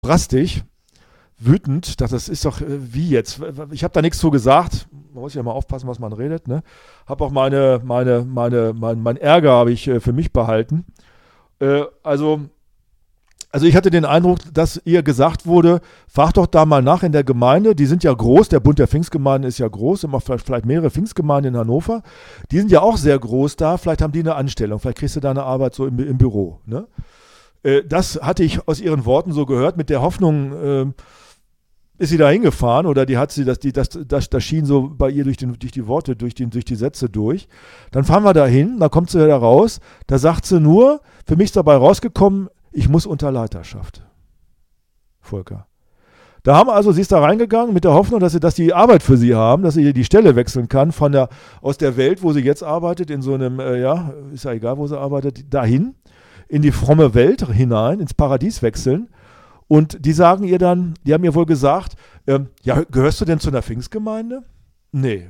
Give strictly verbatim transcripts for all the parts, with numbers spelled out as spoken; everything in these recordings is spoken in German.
rastig, wütend, dass das ist doch, äh, wie jetzt? Ich habe da nichts zu gesagt. Man muss ja mal aufpassen, was man redet. Ne? Habe auch meine, meine, meine, mein, mein Ärger habe ich äh, für mich behalten. Äh, also, also ich hatte den Eindruck, dass ihr gesagt wurde, fragt doch da mal nach in der Gemeinde. Die sind ja groß. Der Bund der Pfingstgemeinden ist ja groß. Immer vielleicht, vielleicht mehrere Pfingstgemeinden in Hannover. Die sind ja auch sehr groß da. Vielleicht haben die eine Anstellung. Vielleicht kriegst du da eine Arbeit so im, im Büro. Ne? Äh, das hatte ich aus ihren Worten so gehört mit der Hoffnung. Äh, Ist sie da hingefahren oder die hat sie, das, die, das, das, das schien so bei ihr durch, den, durch die Worte, durch, den, durch die Sätze durch. Dann fahren wir da hin, dann kommt sie da raus, da sagt sie nur, für mich ist dabei rausgekommen, ich muss unter Leiterschaft. Volker. Da haben also, sie ist da reingegangen mit der Hoffnung, dass sie, dass die Arbeit für sie haben, dass sie die Stelle wechseln kann von der, aus der Welt, wo sie jetzt arbeitet, in so einem, äh, ja, ist ja egal, wo sie arbeitet, dahin, in die fromme Welt hinein, ins Paradies wechseln. Und die sagen ihr dann, die haben ihr wohl gesagt, ähm, ja, gehörst du denn zu einer Pfingstgemeinde? Nee.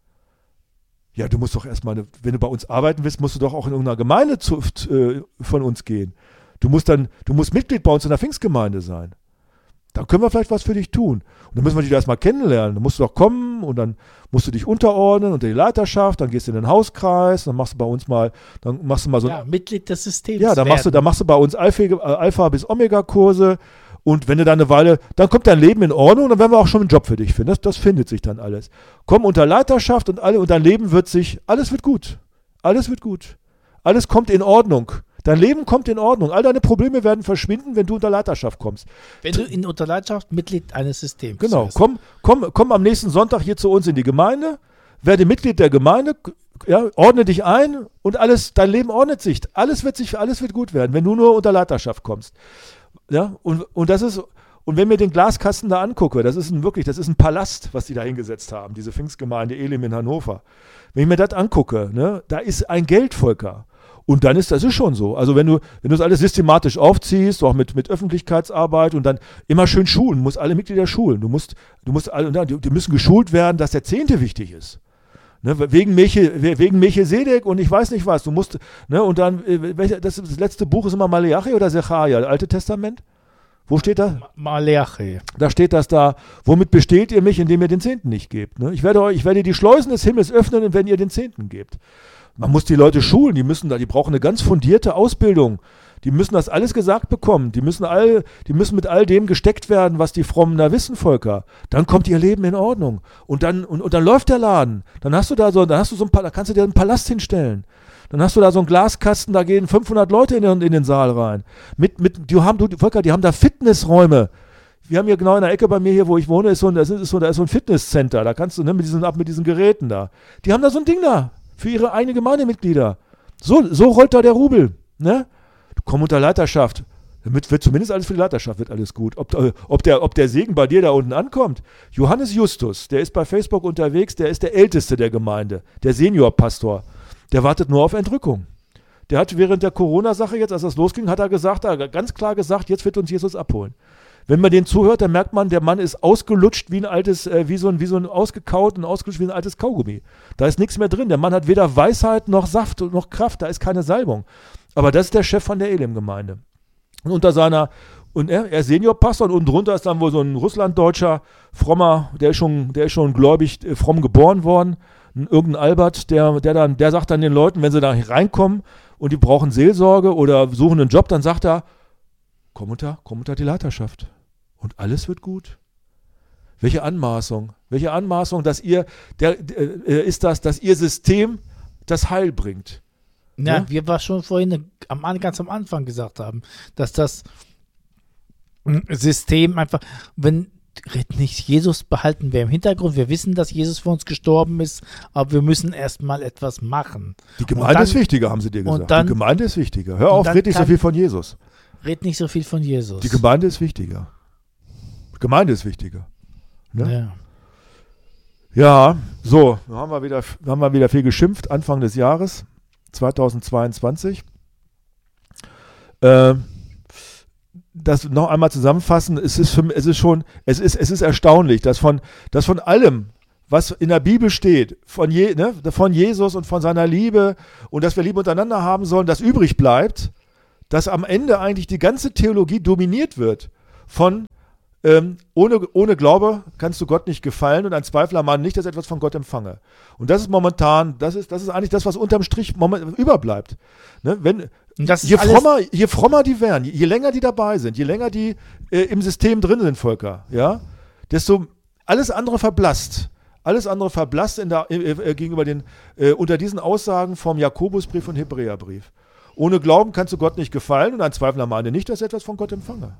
Ja, du musst doch erstmal, eine, wenn du bei uns arbeiten willst, musst du doch auch in irgendeiner Gemeinde zu, äh, von uns gehen. Du musst dann, du musst Mitglied bei uns in der Pfingstgemeinde sein. Dann können wir vielleicht was für dich tun. Und dann müssen wir dich erstmal kennenlernen. Dann musst du doch kommen und dann musst du dich unterordnen unter die Leiterschaft, dann gehst du in den Hauskreis, dann machst du bei uns mal, dann machst du mal so ja, ein Mitglied des Systems. Ja, dann machst du, dann machst du bei uns Alpha, Alpha bis Omega-Kurse. Und wenn du dann eine Weile, dann kommt dein Leben in Ordnung, dann werden wir auch schon einen Job für dich finden. Das, das findet sich dann alles. Komm unter Leiterschaft und, alle, und dein Leben wird sich, alles wird gut. Alles wird gut. Alles kommt in Ordnung. Dein Leben kommt in Ordnung. All deine Probleme werden verschwinden, wenn du unter Leiterschaft kommst. Wenn du in unter Leiterschaft Mitglied eines Systems bist. Genau. Komm, komm, komm am nächsten Sonntag hier zu uns in die Gemeinde, werde Mitglied der Gemeinde, ja, ordne dich ein und alles, dein Leben ordnet sich. Alles wird sich, alles wird gut werden, wenn du nur unter Leiterschaft kommst. Ja, und, und das ist, und wenn mir den Glaskasten da angucke, das ist ein wirklich, das ist ein Palast, was die da hingesetzt haben, diese Pfingstgemeinde Elim in Hannover. Wenn ich mir das angucke, ne, da ist ein Geldvolker. Und dann ist das ist schon so. Also wenn du, wenn du das alles systematisch aufziehst, auch mit, mit Öffentlichkeitsarbeit und dann immer schön schulen, du musst alle Mitglieder schulen. Du musst, du musst alle, die, die müssen geschult werden, dass der Zehnte wichtig ist. Ne, wegen Melche, wegen Melchisedek und ich weiß nicht was. Du musst, ne, und dann, welche, das, das letzte Buch ist immer Maleachi oder Secharia, Alte Testament? Wo steht da? Maleachi. Da steht das da, womit besteht ihr mich, indem ihr den Zehnten nicht gebt? Ne? Ich werde euch, ich werde die Schleusen des Himmels öffnen, wenn ihr den Zehnten gebt. Man muss die Leute schulen, die müssen da, die brauchen eine ganz fundierte Ausbildung. Die müssen das alles gesagt bekommen. Die müssen all, die müssen mit all dem gesteckt werden, was die Frommen da wissen, Volker. Dann kommt ihr Leben in Ordnung. Und dann, und, und dann läuft der Laden. Dann hast du da so, dann hast du so ein paar, da kannst du dir einen Palast hinstellen. Dann hast du da so einen Glaskasten, da gehen fünfhundert Leute in den, in den Saal rein. Mit, mit, die haben, du, Volker, die haben da Fitnessräume. Wir haben hier genau in der Ecke bei mir hier, wo ich wohne, ist so ein, das ist so, da ist so ein Fitnesscenter. Da kannst du, ne, mit diesen, ab mit diesen Geräten da. Die haben da so ein Ding da. Für ihre eigene Gemeindemitglieder. So, so rollt da der Rubel. Ne? Du kommst unter Leiterschaft. Damit wird zumindest alles für die Leiterschaft, wird alles gut. Ob, ob, der, ob der Segen bei dir da unten ankommt. Johannes Justus, der ist bei Facebook unterwegs, der ist der Älteste der Gemeinde, der Seniorpastor. Der wartet nur auf Entrückung. Der hat während der Corona-Sache jetzt, als das losging, hat er gesagt, er hat ganz klar gesagt, jetzt wird uns Jesus abholen. Wenn man den zuhört, dann merkt man, der Mann ist ausgelutscht wie ein altes, äh, wie so ein, wie so ein ausgekaut und ausgelutscht wie ein altes Kaugummi. Da ist nichts mehr drin. Der Mann hat weder Weisheit noch Saft und noch Kraft. Da ist keine Salbung. Aber das ist der Chef von der Elim-Gemeinde. Und unter seiner, und er, er ist Seniorpastor und unten drunter ist dann wohl so ein Russlanddeutscher frommer, der ist schon, der ist schon gläubig äh, fromm geboren worden. Irgendein Albert, der, der dann, der sagt dann den Leuten, wenn sie da reinkommen und die brauchen Seelsorge oder suchen einen Job, dann sagt er, komm unter, komm unter die Leiterschaft. Und alles wird gut. Welche Anmaßung, welche Anmaßung, dass ihr, der, äh, ist das, dass ihr System das Heil bringt. Ja, ja? Wir was schon vorhin am, ganz am Anfang gesagt haben, dass das System einfach, wenn nicht Jesus behalten wir im Hintergrund, wir wissen, dass Jesus für uns gestorben ist, aber wir müssen erstmal etwas machen. Die Gemeinde dann, ist wichtiger, haben sie dir gesagt. Dann, die Gemeinde ist wichtiger. Hör auf, red nicht so viel von Jesus. Red nicht so viel von Jesus. Die Gemeinde ist wichtiger. Die Gemeinde ist wichtiger. Ne? Ja. Ja, so, dann haben wir wieder, haben wir wieder viel geschimpft, Anfang des Jahres, zweitausendzweiundzwanzig. Äh, das noch einmal zusammenfassen, es ist, für, es ist schon, es ist, es ist erstaunlich, dass von, dass von allem, was in der Bibel steht, von, Je, ne, von Jesus und von seiner Liebe und dass wir Liebe untereinander haben sollen, das übrig bleibt, dass am Ende eigentlich die ganze Theologie dominiert wird von ähm, ohne, ohne Glaube kannst du Gott nicht gefallen und ein Zweifler mahnt nicht, dass er etwas von Gott empfange. Und das ist momentan, das ist, das ist eigentlich das, was unterm Strich moment, überbleibt. Ne? Wenn, das ist je, alles frommer, je frommer die werden, je, je länger die dabei sind, je länger die äh, im System drin sind, Volker, ja, desto alles andere verblasst. Alles andere verblasst in der, äh, äh, gegenüber den, äh, unter diesen Aussagen vom Jakobusbrief und Hebräerbrief. Ohne Glauben kannst du Gott nicht gefallen und ein Zweifler mahne nicht, dass er etwas von Gott empfange.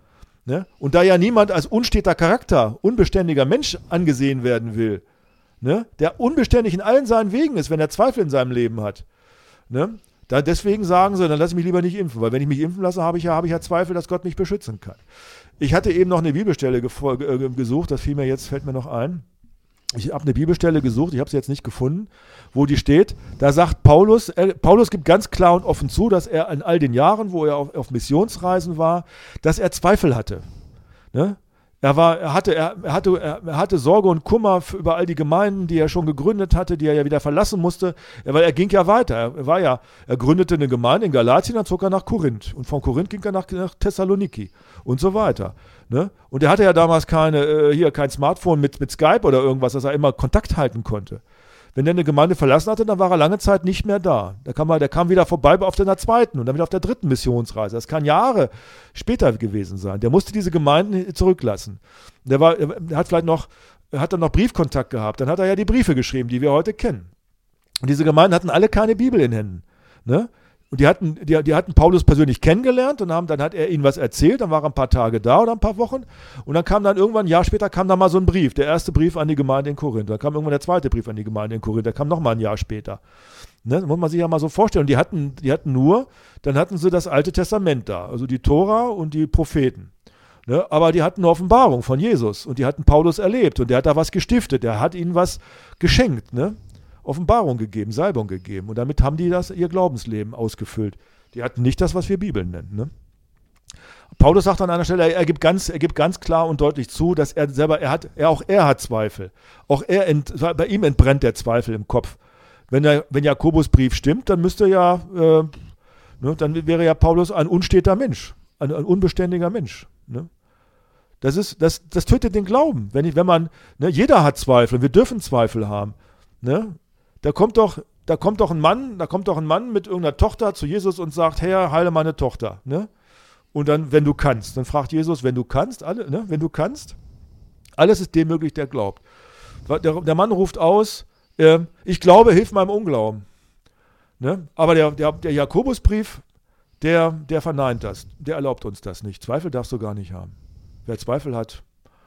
Ne? Und da ja niemand als unsteter Charakter, unbeständiger Mensch angesehen werden will, ne? Der unbeständig in allen seinen Wegen ist, wenn er Zweifel in seinem Leben hat, ne? Da deswegen sagen sie, dann lass ich mich lieber nicht impfen, weil wenn ich mich impfen lasse, habe ich ja, habe ich ja Zweifel, dass Gott mich beschützen kann. Ich hatte eben noch eine Bibelstelle gefo- äh, gesucht, das fiel mir jetzt, fällt mir noch ein. Ich habe eine Bibelstelle gesucht, ich habe sie jetzt nicht gefunden, wo die steht. Da sagt Paulus, äh, Paulus gibt ganz klar und offen zu, dass er in all den Jahren, wo er auf, auf Missionsreisen war, dass er Zweifel hatte. Ne? Er, war, er, hatte, er, er, hatte, er hatte Sorge und Kummer für, über all die Gemeinden, die er schon gegründet hatte, die er ja wieder verlassen musste. Er, weil er ging ja weiter. Er, war ja, er gründete eine Gemeinde in Galatien, dann zog er nach Korinth. Und von Korinth ging er nach, nach Thessaloniki und so weiter. Ne? Und er hatte ja damals keine, äh, hier kein Smartphone mit, mit Skype oder irgendwas, dass er immer Kontakt halten konnte. Wenn er eine Gemeinde verlassen hatte, dann war er lange Zeit nicht mehr da. Da kam er, der kam wieder vorbei auf der zweiten und dann wieder auf der dritten Missionsreise. Das kann Jahre später gewesen sein. Der musste diese Gemeinden zurücklassen. Der, war, er hat vielleicht noch, hat dann noch Briefkontakt gehabt. Dann hat er ja die Briefe geschrieben, die wir heute kennen. Und diese Gemeinden hatten alle keine Bibel in Händen. Ne? Und die hatten, die, die hatten Paulus persönlich kennengelernt und haben, dann hat er ihnen was erzählt, dann war er ein paar Tage da oder ein paar Wochen und dann kam dann irgendwann, ein Jahr später kam dann mal so ein Brief, der erste Brief an die Gemeinde in Korinth, dann kam irgendwann der zweite Brief an die Gemeinde in Korinth, der kam nochmal ein Jahr später. Ne, muss man sich ja mal so vorstellen. Und die hatten, die hatten nur, dann hatten sie das Alte Testament da, also die Tora und die Propheten. Ne, aber die hatten eine Offenbarung von Jesus und die hatten Paulus erlebt und der hat da was gestiftet, der hat ihnen was geschenkt, ne? Offenbarung gegeben, Salbung gegeben. Und damit haben die das ihr Glaubensleben ausgefüllt. Die hatten nicht das, was wir Bibel nennen. Ne? Paulus sagt an einer Stelle, er gibt ganz, er gibt ganz klar und deutlich zu, dass er selber, er hat, er auch er hat Zweifel. Auch er, ent, bei ihm entbrennt der Zweifel im Kopf. Wenn der, wenn Jakobus Brief stimmt, dann müsste ja, äh, ne, dann wäre ja Paulus ein unsteter Mensch, ein, ein unbeständiger Mensch. Ne? Das ist, das, das tötet den Glauben. Wenn, ich, wenn man, ne, jeder hat Zweifel, wir dürfen Zweifel haben. Ne? Da kommt doch, da kommt doch ein Mann, da kommt doch ein Mann mit irgendeiner Tochter zu Jesus und sagt, Herr, heile meine Tochter. Ne? Und dann, wenn du kannst, dann fragt Jesus, wenn du kannst, alle, ne? wenn du kannst, alles ist dem möglich, der glaubt. Der, der Mann ruft aus, äh, ich glaube, hilf meinem Unglauben. Ne? Aber der, der, der Jakobusbrief, der, der verneint das, der erlaubt uns das nicht. Zweifel darfst du gar nicht haben. Wer Zweifel hat,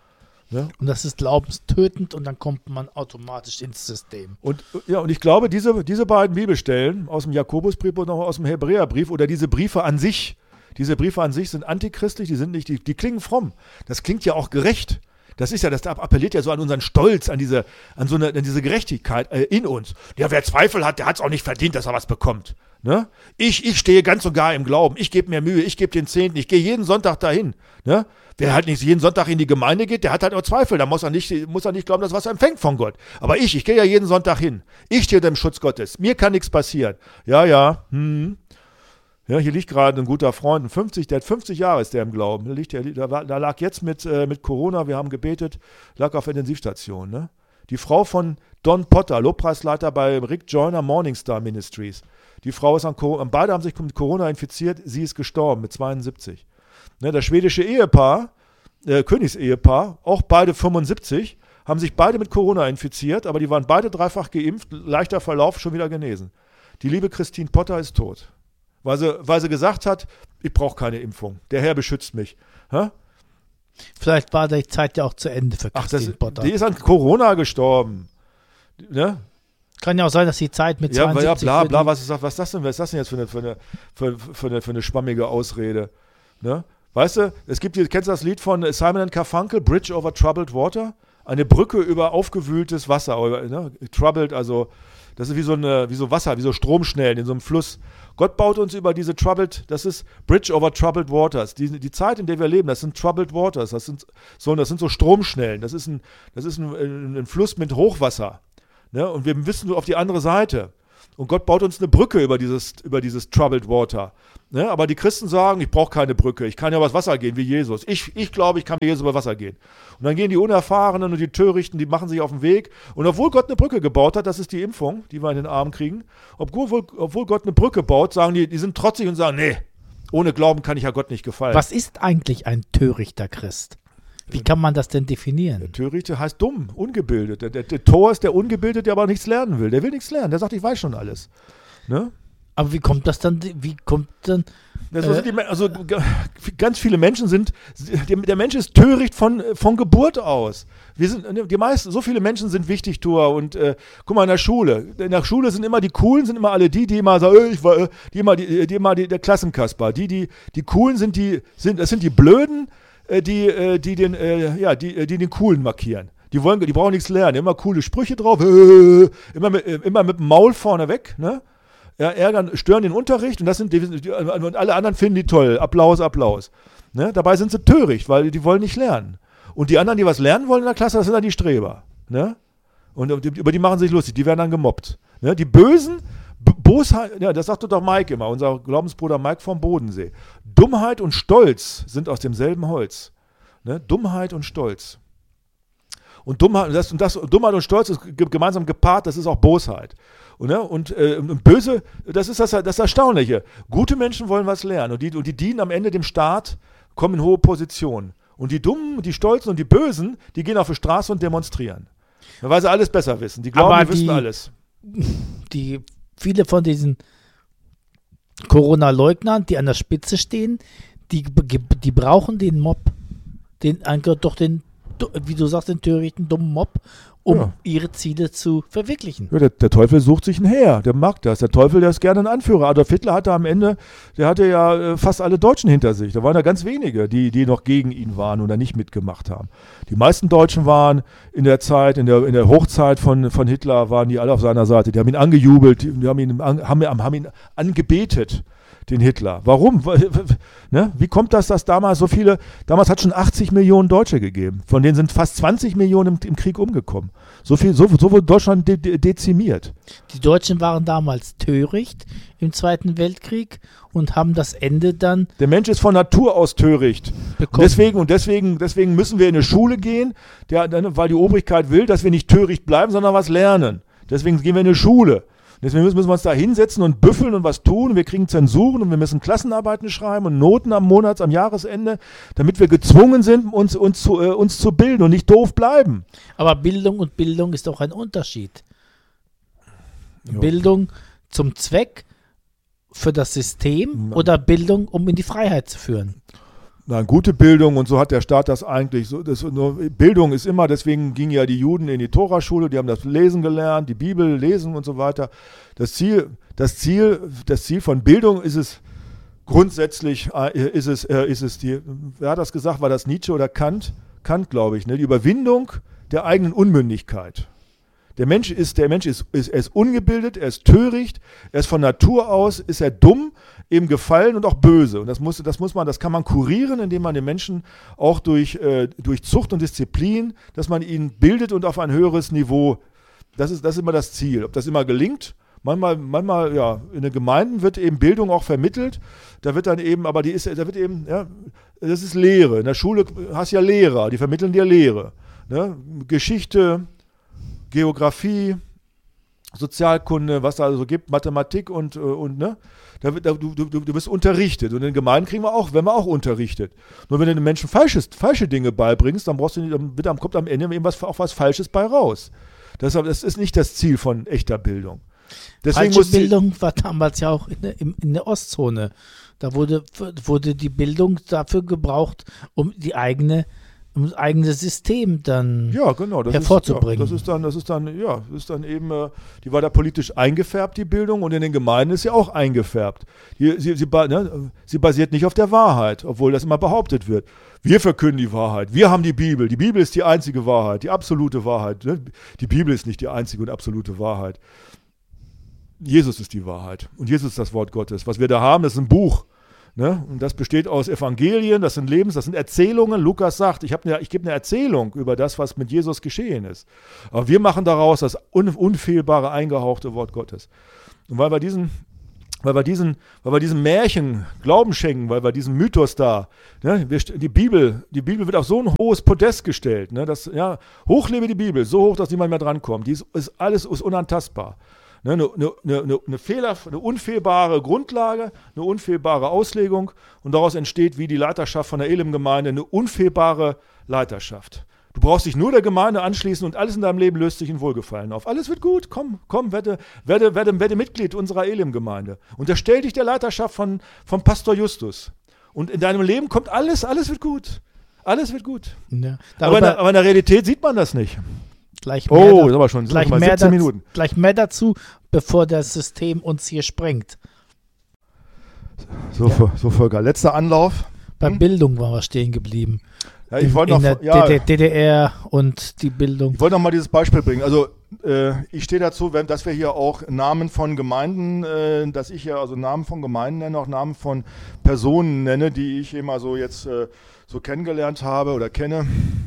ne? Und das ist glaubenstötend und dann kommt man automatisch ins System. Und, ja, und ich glaube, diese, diese beiden Bibelstellen aus dem Jakobusbrief und auch aus dem Hebräerbrief oder diese Briefe an sich, diese Briefe an sich sind antichristlich, die sind nicht, die, die klingen fromm. Das klingt ja auch gerecht. Das ist ja, das appelliert ja so an unseren Stolz, an diese, an so eine, an diese Gerechtigkeit äh, in uns. Ja, wer Zweifel hat, der hat es auch nicht verdient, dass er was bekommt. Ne? Ich, ich stehe ganz und gar im Glauben. Ich gebe mir Mühe, ich gebe den Zehnten, ich gehe jeden Sonntag dahin. Ne? Wer halt nicht jeden Sonntag in die Gemeinde geht, der hat halt auch Zweifel. Da muss er nicht, muss er nicht glauben, dass er was empfängt von Gott. Aber ich, ich gehe ja jeden Sonntag hin. Ich stehe unter dem Schutz Gottes. Mir kann nichts passieren. Ja, ja, hm. Ja, hier liegt gerade ein guter Freund, ein fünfzig, der hat fünfzig Jahre ist der im Glauben. Der, liegt, der, der, war, der lag jetzt mit, äh, mit Corona, wir haben gebetet, lag auf Intensivstation. Ne? Die Frau von Don Potter, Lobpreisleiter bei Rick Joyner Morningstar Ministries. Die Frau ist an Corona, beide haben sich mit Corona infiziert, sie ist gestorben mit zweiundsiebzig. Ne, das schwedische Ehepaar, äh, Königsehepaar, auch beide fünfundsiebzig, haben sich beide mit Corona infiziert, aber die waren beide dreifach geimpft, leichter Verlauf, schon wieder genesen. Die liebe Christine Potter ist tot. Weil sie, weil sie gesagt hat, ich brauche keine Impfung. Der Herr beschützt mich. Hä? Vielleicht war die Zeit ja auch zu Ende für Ach, Christine das, Potter. Die ist an Corona gestorben. Ne? Kann ja auch sein, dass die Zeit mit ja, zweiundsiebzig... Ja, bla, bla, was ist, was ist das denn? Was ist das denn jetzt für eine, für eine, für, für eine, für eine schwammige Ausrede? Ne? Weißt du, es gibt, kennst du das Lied von Simon and Garfunkel, Bridge over Troubled Water? Eine Brücke über aufgewühltes Wasser. Ne? Troubled, also das ist wie so, eine, wie so Wasser, wie so Stromschnellen in so einem Fluss. Gott baut uns über diese Troubled, das ist Bridge over Troubled Waters. Die, die Zeit, in der wir leben, das sind Troubled Waters, das sind so, das sind so Stromschnellen, das ist ein, das ist ein, ein, ein Fluss mit Hochwasser. Ne? Und wir wissen nur auf die andere Seite. Und Gott baut uns eine Brücke über dieses, über dieses Troubled Water. Ne? Aber die Christen sagen, ich brauche keine Brücke, ich kann ja übers Wasser gehen wie Jesus. Ich, ich glaube, ich kann mit Jesus über Wasser gehen. Und dann gehen die Unerfahrenen und die Törichten, die machen sich auf den Weg. Und obwohl Gott eine Brücke gebaut hat, das ist die Impfung, die wir in den Arm kriegen, obwohl, obwohl Gott eine Brücke baut, sagen die, die sind trotzig und sagen, nee, ohne Glauben kann ich ja Gott nicht gefallen. Was ist eigentlich ein törichter Christ? Wie kann man das denn definieren? Der Törichte heißt dumm, ungebildet. Der, der, der Tor ist der Ungebildete, der aber nichts lernen will. Der will nichts lernen, der sagt, ich weiß schon alles. Ne? Aber wie kommt das dann, wie kommt dann... Das sind die, also ganz viele Menschen sind, der Mensch ist töricht von, von Geburt aus. Wir sind, die meisten, so viele Menschen sind Wichtigtuer und äh, guck mal in der Schule. In der Schule sind immer die Coolen, sind immer alle die, die immer sagen, ich war, die immer, die, die immer die, der Klassenkasper. Die, die, die Coolen sind die, sind, das sind die Blöden, äh, die, äh, die den, äh, ja, die, die den Coolen markieren. Die wollen, die brauchen nichts lernen, immer coole Sprüche drauf, äh, immer mit, immer mit dem Maul vorne weg, ne? Ja, ärgern, stören den Unterricht und das sind die, die, und alle anderen finden die toll. Applaus, Applaus. Ne? Dabei sind sie töricht, weil die wollen nicht lernen. Und die anderen, die was lernen wollen in der Klasse, das sind dann die Streber. Ne? Und über die machen sich lustig, die werden dann gemobbt. Ne? Die Bösen, B- Bosheit, ja, das sagte doch Mike immer, unser Glaubensbruder Mike vom Bodensee. Dummheit und Stolz sind aus demselben Holz. Ne? Dummheit und Stolz. Und Dummheit, das, und das, Dummheit und Stolz ist gemeinsam gepaart, das ist auch Bosheit. Und, ne, und, äh, und Böse, das ist das, das Erstaunliche. Gute Menschen wollen was lernen und die, und die dienen am Ende dem Staat, kommen in hohe Positionen. Und die Dummen, die Stolzen und die Bösen, die gehen auf die Straße und demonstrieren. Weil sie alles besser wissen. Die glauben, Aber die wissen die, alles. Die, viele von diesen Corona-Leugnern, die an der Spitze stehen, die, die brauchen den Mob. Den, doch den, wie du sagst, den törichten, dummen Mob, um ja. ihre Ziele zu verwirklichen. Ja, der, der Teufel sucht sich ein Heer, der mag das. Der Teufel, der ist gerne ein Anführer. Adolf Hitler hatte am Ende, der hatte ja äh, fast alle Deutschen hinter sich. Da waren ja ganz wenige, die, die noch gegen ihn waren oder nicht mitgemacht haben. Die meisten Deutschen waren in der Zeit, in der, in der Hochzeit von, von Hitler, waren die alle auf seiner Seite. Die haben ihn angejubelt, die haben ihn, an, haben, haben ihn angebetet, den Hitler. Warum? Ne? Wie kommt das, dass damals so viele, damals hat es schon achtzig Millionen Deutsche gegeben, von denen sind fast zwanzig Millionen im, im Krieg umgekommen. So viel, so, so wurde Deutschland de, de, dezimiert. Die Deutschen waren damals töricht im Zweiten Weltkrieg und haben das Ende dann... Der Mensch ist von Natur aus töricht. Und deswegen, und deswegen, deswegen müssen wir in eine Schule gehen, der, weil die Obrigkeit will, dass wir nicht töricht bleiben, sondern was lernen. Deswegen gehen wir in eine Schule. Deswegen müssen wir uns da hinsetzen und büffeln und was tun. Wir kriegen Zensuren und wir müssen Klassenarbeiten schreiben und Noten am Monats-, am Jahresende, damit wir gezwungen sind, uns, uns, zu, äh, uns zu bilden und nicht doof bleiben. Aber Bildung und Bildung ist auch ein Unterschied. Jo. Bildung zum Zweck für das System ja. oder Bildung, um in die Freiheit zu führen? Nein, gute Bildung und so hat der Staat das eigentlich. So, das, nur, Bildung ist immer, deswegen gingen ja die Juden in die Toraschule, die haben das Lesen gelernt, die Bibel lesen und so weiter. Das Ziel, das Ziel, das Ziel von Bildung ist es grundsätzlich, äh, ist es, äh, ist es die, wer hat das gesagt, war das Nietzsche oder Kant? Kant, glaube ich, ne? Die Überwindung der eigenen Unmündigkeit. Der Mensch ist, der Mensch ist, ist, er ist ungebildet, er ist töricht, er ist von Natur aus, ist er dumm, eben gefallen und auch böse. Und das muss, das muss man, das kann man kurieren, indem man den Menschen auch durch, äh, durch Zucht und Disziplin, dass man ihn bildet und auf ein höheres Niveau. Das ist, das ist immer das Ziel. Ob das immer gelingt, manchmal, manchmal, ja, in den Gemeinden wird eben Bildung auch vermittelt. Da wird dann eben, aber die ist, da wird eben, ja, das ist Lehre. In der Schule hast du ja Lehrer, die vermitteln dir Lehre. Ne? Geschichte, Geografie, Sozialkunde, was da also gibt, Mathematik und, und ne, da wird, da, du, du, du bist unterrichtet. Und in den Gemeinden kriegen wir auch, werden wir auch unterrichtet. Nur wenn du den Menschen falsches, falsche Dinge beibringst, dann brauchst du nicht, dann, dann kommt am Ende eben was, auch was Falsches bei raus. Deshalb, das ist nicht das Ziel von echter Bildung. Deswegen Falsche muss Bildung war damals ja auch in der, in, in der Ostzone. Da wurde, wurde die Bildung dafür gebraucht, um die eigene um das eigene System dann ja, genau, das hervorzubringen. Ist, ja, das ist dann, das ist dann, ja, das ist dann eben, äh, die war da politisch eingefärbt, die Bildung, und in den Gemeinden ist sie auch eingefärbt. Die, sie, sie, ne, sie basiert nicht auf der Wahrheit, obwohl das immer behauptet wird. Wir verkünden die Wahrheit, wir haben die Bibel, die Bibel ist die einzige Wahrheit, die absolute Wahrheit. Ne? Die Bibel ist nicht die einzige und absolute Wahrheit. Jesus ist die Wahrheit und Jesus ist das Wort Gottes. Was wir da haben, das ist ein Buch. Ne? Und das besteht aus Evangelien, das sind Lebens, das sind Erzählungen. Lukas sagt, ich, eine, ich gebe eine Erzählung über das, was mit Jesus geschehen ist. Aber wir machen daraus das un, unfehlbare, eingehauchte Wort Gottes. Und weil wir diesen, weil wir diesen, weil wir diesem Märchen Glauben schenken, weil wir diesem Mythos da, ne, wir, die Bibel, die Bibel wird auf so ein hohes Podest gestellt, ne, dass, ja, hoch lebe die Bibel, so hoch, dass niemand mehr drankommt. Die ist, ist alles ist unantastbar. Ne, eine, eine, eine, eine, Fehler, eine unfehlbare Grundlage, eine unfehlbare Auslegung und daraus entsteht wie die Leiterschaft von der Elim-Gemeinde eine unfehlbare Leiterschaft. Du brauchst dich nur der Gemeinde anschließen und alles in deinem Leben löst sich in Wohlgefallen auf. Alles wird gut, komm, komm, werde, werde, werde, werde Mitglied unserer Elim-Gemeinde. Unterstell dich der Leiterschaft von, von Pastor Justus. Und in deinem Leben kommt alles, alles wird gut. Alles wird gut. Ja, aber, in der, aber in der Realität sieht man das nicht. Gleich mehr oh, da, ist aber schon gleich mal mehr siebzehn dazu, Minuten. Gleich mehr dazu, bevor das System uns hier sprengt. So, ja. so Volker, letzter Anlauf. Bei hm? Bildung waren wir stehen geblieben. Ja, ich in, wollte in noch, der ja, D D R und die Bildung. Ich wollte noch mal dieses Beispiel bringen. Also äh, ich stehe dazu, wenn, dass wir hier auch Namen von Gemeinden, äh, dass ich ja also Namen von Gemeinden nenne, auch Namen von Personen nenne, die ich eben also jetzt äh, so kennengelernt habe oder kenne.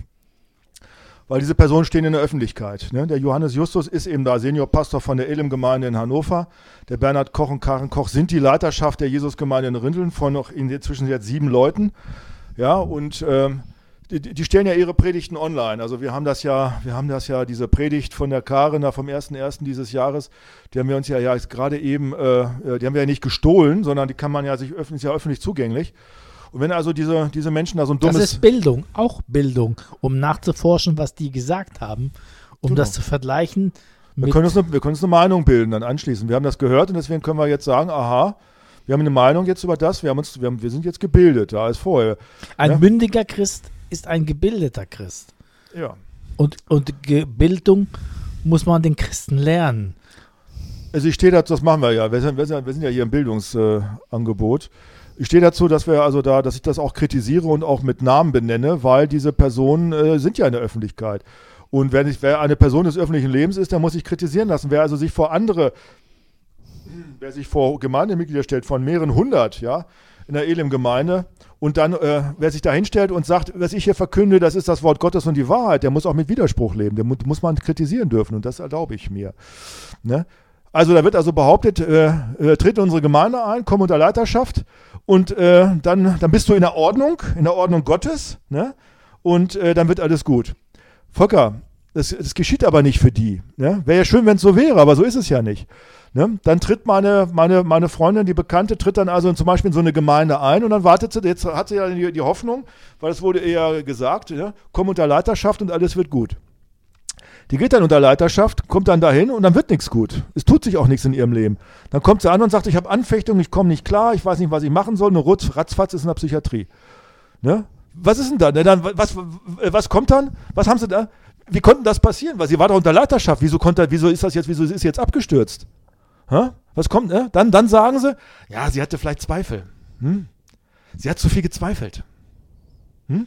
Weil diese Personen stehen in der Öffentlichkeit. Ne? Der Johannes Justus ist eben da Seniorpastor von der Elim-Gemeinde in Hannover. Der Bernhard Koch und Karen Koch sind die Leiterschaft der Jesusgemeinde in Rinteln von noch inzwischen jetzt sieben Leuten. Ja, und ähm, die, die stellen ja ihre Predigten online. Also wir haben das ja, wir haben das ja, diese Predigt von der Karen da vom ersten ersten dieses Jahres, die haben wir uns ja, ja jetzt gerade eben, äh, die haben wir ja nicht gestohlen, sondern die kann man ja sich öffentlich, ist ja öffentlich zugänglich. Und wenn also diese, diese Menschen da so ein dummes... Das ist Bildung, auch Bildung, um nachzuforschen, was die gesagt haben, um genau. das zu vergleichen. Wir können, uns eine, wir können uns eine Meinung bilden dann anschließend. Wir haben das gehört und deswegen können wir jetzt sagen, aha, wir haben eine Meinung jetzt über das, wir, haben uns, wir, haben, wir sind jetzt gebildet, da ist vorher. Ein ja? mündiger Christ ist ein gebildeter Christ. Ja. Und, und Bildung muss man den Christen lernen. Also ich stehe dazu, das machen wir ja, wir sind, wir sind, wir sind ja hier im Bildungsangebot. Äh, Ich stehe dazu, dass wir also da, dass ich das auch kritisiere und auch mit Namen benenne, weil diese Personen äh, sind ja in der Öffentlichkeit. Und wenn ich, wer eine Person des öffentlichen Lebens ist, der muss sich kritisieren lassen. Wer also sich vor andere, wer sich vor Gemeindemitglieder stellt von mehreren hundert, ja, in der Elim-Gemeinde und dann, äh, wer sich da hinstellt und sagt, was ich hier verkünde, das ist das Wort Gottes und die Wahrheit, der muss auch mit Widerspruch leben. Der mu- muss man kritisieren dürfen und das erlaube ich mir. Ne? Also da wird also behauptet, äh, äh, tritt in unsere Gemeinde ein, komm unter Leiterschaft und äh, dann, dann bist du in der Ordnung, in der Ordnung Gottes, ne? Und äh, dann wird alles gut. Volker, das, das geschieht aber nicht für die. Ne? Wäre ja schön, wenn es so wäre, aber so ist es ja nicht. Ne? Dann tritt meine, meine, meine Freundin, die Bekannte, tritt dann also zum Beispiel in so eine Gemeinde ein und dann wartet sie, jetzt hat sie ja die, die Hoffnung, weil es wurde eher gesagt, ne? Komm unter Leiterschaft und alles wird gut. Die geht dann unter Leiterschaft, kommt dann dahin und dann wird nichts gut. Es tut sich auch nichts in ihrem Leben. Dann kommt sie an und sagt, ich habe Anfechtung, ich komme nicht klar, ich weiß nicht, was ich machen soll. Nur ratzfatz ist in der Psychiatrie. Ne? Was ist denn da? Ne, dann, was, was kommt dann? Was haben sie da? Wie konnte das passieren? Weil sie war doch unter Leiterschaft. Wieso, konnte, wieso ist das jetzt, wieso ist sie jetzt abgestürzt? Ha? Was kommt? Ne? Dann, dann sagen sie, ja, sie hatte vielleicht Zweifel. Hm? Sie hat zu viel gezweifelt. Hm?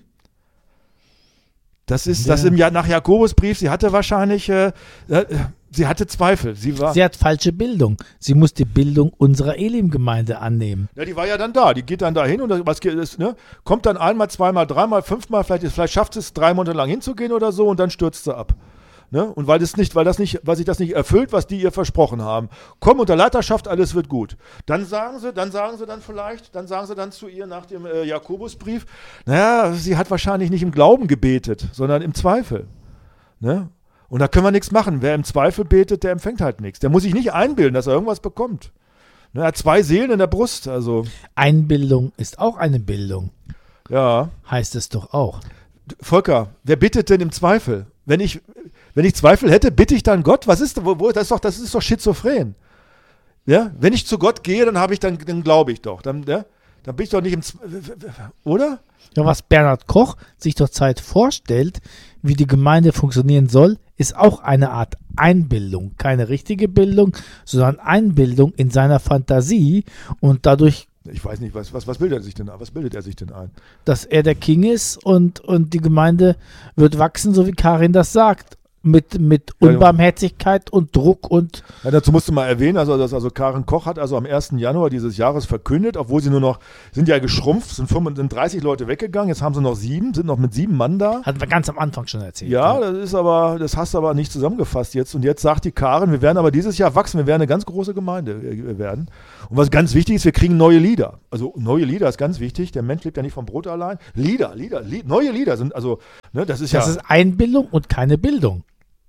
Das ist ja. das im ja, nach Jakobusbrief, sie hatte wahrscheinlich, äh, äh, sie hatte Zweifel. Sie, war, sie hat falsche Bildung. Sie muss die Bildung unserer Elim-Gemeinde annehmen. Ja, die war ja dann da. Die geht dann da hin und was ist, ne? Kommt dann einmal, zweimal, dreimal, fünfmal, vielleicht, vielleicht schafft sie es drei Monate lang hinzugehen oder so und dann stürzt sie ab. Ne? Und weil das nicht, weil das nicht, weil sich das nicht erfüllt, was die ihr versprochen haben. Komm unter Leiterschaft, alles wird gut. Dann sagen sie, dann sagen sie dann vielleicht, dann sagen sie dann zu ihr nach dem äh, Jakobusbrief, naja, sie hat wahrscheinlich nicht im Glauben gebetet, sondern im Zweifel. Ne? Und da können wir nichts machen. Wer im Zweifel betet, der empfängt halt nichts. Der muss sich nicht einbilden, dass er irgendwas bekommt. Ne? Er hat zwei Seelen in der Brust. Also. Einbildung ist auch eine Bildung. Ja. Heißt es doch auch. Volker, wer bittet denn im Zweifel? Wenn ich, wenn ich Zweifel hätte, bitte ich dann Gott? Was ist, wo, wo, das ist doch, das ist doch schizophren. Ja? Wenn ich zu Gott gehe, dann habe ich, dann, dann glaube ich doch. Dann, ja? Dann bin ich doch nicht im Zweifel, oder? Ja, was Bernhard Koch sich zur Zeit vorstellt, wie die Gemeinde funktionieren soll, ist auch eine Art Einbildung. Keine richtige Bildung, sondern Einbildung in seiner Fantasie und dadurch. Ich weiß nicht, was, was, was bildet er sich denn ein? Was bildet er sich denn ein? Dass er der King ist und, und die Gemeinde wird wachsen, so wie Karin das sagt. mit, mit Unbarmherzigkeit und Druck und... Ja, dazu musst du mal erwähnen, also, dass also Karen Koch hat also am ersten Januar dieses Jahres verkündet, obwohl sie nur noch, sind ja geschrumpft, sind, fünfunddreißig Leute weggegangen, jetzt haben sie noch sieben, sind noch mit sieben Mann da. Hatten wir ganz am Anfang schon erzählt. Ja, das ist aber, das hast du aber nicht zusammengefasst jetzt. Und jetzt sagt die Karen, wir werden aber dieses Jahr wachsen, wir werden eine ganz große Gemeinde werden. Und was ganz wichtig ist, wir kriegen neue Lieder. Also neue Lieder ist ganz wichtig, der Mensch lebt ja nicht vom Brot allein. Lieder, Lieder, Lied, neue Lieder sind, also, ne, das ist das ja... Das ist Einbildung und keine Bildung.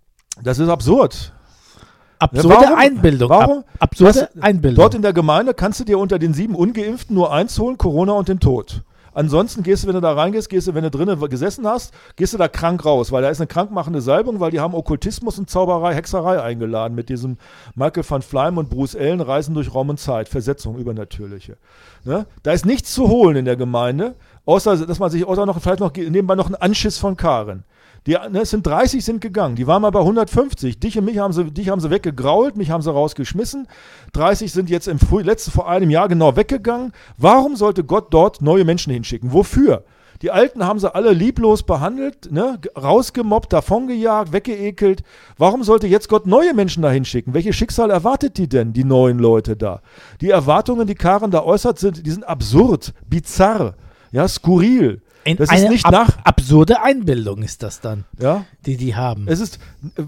Das ist absurd. Absurde ja, warum, Einbildung. Warum? Ab, absurde Was, Einbildung. Dort in der Gemeinde kannst du dir unter den sieben Ungeimpften nur eins holen, Corona und den Tod. Ansonsten gehst du, wenn du da reingehst, gehst du, wenn du drinnen gesessen hast, gehst du da krank raus, weil da ist eine krankmachende Salbung, weil die haben Okkultismus und Zauberei, Hexerei eingeladen mit diesem Michael van Fleim und Bruce Allen, Reisen durch Raum und Zeit, Versetzung, Übernatürliche. Ne? Da ist nichts zu holen in der Gemeinde, außer dass man sich außer noch vielleicht noch nebenbei noch einen Anschiss von Karen. Die, ne, es sind dreißig sind gegangen, die waren mal bei hundertfünfzig. Dich und mich haben sie, dich haben sie weggegrault, mich haben sie rausgeschmissen. dreißig sind jetzt im Früh, letzten, vor einem Jahr genau weggegangen. Warum sollte Gott dort neue Menschen hinschicken? Wofür? Die Alten haben sie alle lieblos behandelt, ne, rausgemobbt, davongejagt, weggeekelt. Warum sollte jetzt Gott neue Menschen da hinschicken? Welches Schicksal erwartet die denn, die neuen Leute da? Die Erwartungen, die Karen da äußert, sind, die sind absurd, bizarr, ja, skurril. Das eine ist nicht ab, nach absurde Einbildung ist das dann, ja? die die haben. Es ist,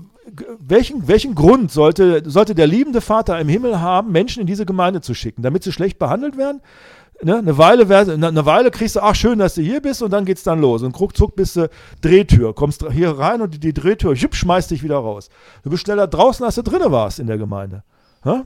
welchen, welchen Grund sollte, sollte der liebende Vater im Himmel haben, Menschen in diese Gemeinde zu schicken, damit sie schlecht behandelt werden? Ne? Eine, Weile, eine Weile kriegst du, ach schön, dass du hier bist und dann geht's dann los. Und ruckzuck bist du Drehtür, kommst hier rein und die, die Drehtür, schipp, schmeißt dich wieder raus. Du bist schneller draußen, als du drinnen warst in der Gemeinde. Ha?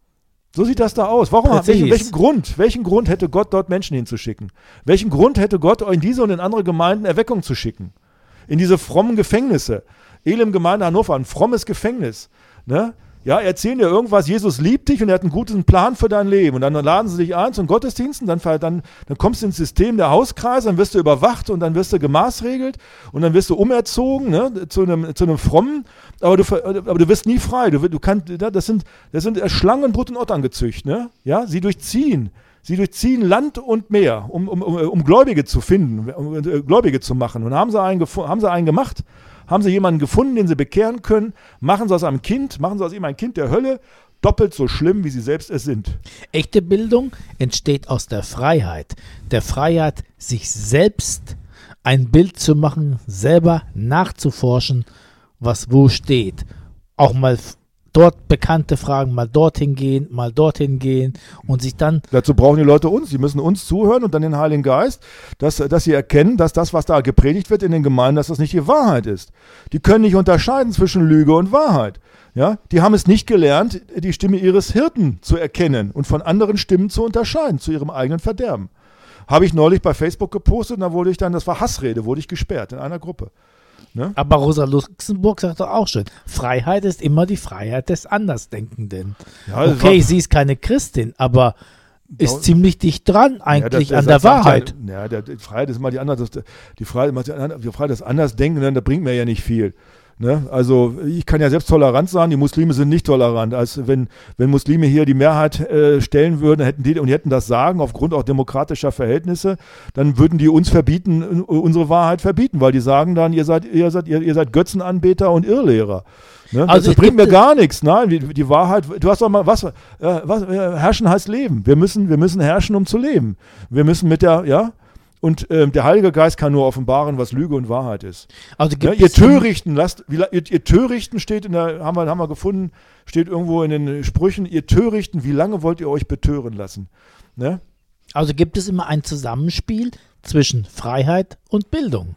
So sieht das da aus. Warum? Welchen, welchen Grund? Welchen Grund hätte Gott dort Menschen hinzuschicken? Welchen Grund hätte Gott in diese und in andere Gemeinden Erweckung zu schicken? In diese frommen Gefängnisse. Elim Gemeinde Hannover, ein frommes Gefängnis. Ne? Ja, erzählen dir irgendwas, Jesus liebt dich und er hat einen guten Plan für dein Leben. Und dann laden sie dich ein zum Gottesdiensten, dann, dann, dann kommst du ins System der Hauskreise, dann wirst du überwacht und dann wirst du gemaßregelt und dann wirst du umerzogen, ne, zu einem, zu einem Frommen, aber du, aber du wirst nie frei. Du, du kannst, das sind, das sind Schlangen, Brut und Ottern gezücht. Ne? Ja, sie durchziehen. Sie durchziehen Land und Meer, um, um, um, um Gläubige zu finden, um Gläubige zu machen. Und haben sie einen, haben sie einen gemacht. Haben sie jemanden gefunden, den sie bekehren können, machen sie aus einem Kind, machen sie aus ihm ein Kind der Hölle, doppelt so schlimm, wie sie selbst es sind. Echte Bildung entsteht aus der Freiheit. Der Freiheit, sich selbst ein Bild zu machen, selber nachzuforschen, was wo steht. Auch mal dort bekannte Fragen, mal dorthin gehen, mal dorthin gehen und sich dann... Dazu brauchen die Leute uns, sie müssen uns zuhören und dann den Heiligen Geist, dass, dass sie erkennen, dass das, was da gepredigt wird in den Gemeinden, dass das nicht die Wahrheit ist. Die können nicht unterscheiden zwischen Lüge und Wahrheit. Ja? Die haben es nicht gelernt, die Stimme ihres Hirten zu erkennen und von anderen Stimmen zu unterscheiden, zu ihrem eigenen Verderben. Habe ich neulich bei Facebook gepostet und da wurde ich dann, das war Hassrede, wurde ich gesperrt in einer Gruppe. Ne? Aber Rosa Luxemburg sagt doch auch schon, Freiheit ist immer die Freiheit des Andersdenkenden. Ja, okay, sie ist keine Christin, aber ist ja, ziemlich dicht dran eigentlich ja, das, an der Wahrheit. Ja, ja der, die Freiheit ist immer die andere, die Freiheit, die Freiheit des Andersdenkenden, das bringt mir ja nicht viel. Ne? Also ich kann ja selbst tolerant sein, die Muslime sind nicht tolerant. Also wenn, wenn Muslime hier die Mehrheit äh, stellen würden hätten die, und die hätten das Sagen aufgrund auch demokratischer Verhältnisse, dann würden die uns verbieten, unsere Wahrheit verbieten, weil die sagen dann, ihr seid, ihr seid, ihr, ihr seid Götzenanbeter und Irrlehrer. Ne? Also das bringt mir gar nichts. Nein, die, die Wahrheit, du hast doch mal, was, äh, was äh, herrschen heißt leben. Wir müssen, wir müssen herrschen, um zu leben. Wir müssen mit der, ja, und ähm, der Heilige Geist kann nur offenbaren, was Lüge und Wahrheit ist. Also ja, ihr Törichten, lasst, wie, ihr, ihr Törichten steht in der, haben wir, haben wir gefunden, steht irgendwo in den Sprüchen, ihr Törichten, wie lange wollt ihr euch betören lassen? Ne? Also gibt es immer ein Zusammenspiel zwischen Freiheit und Bildung.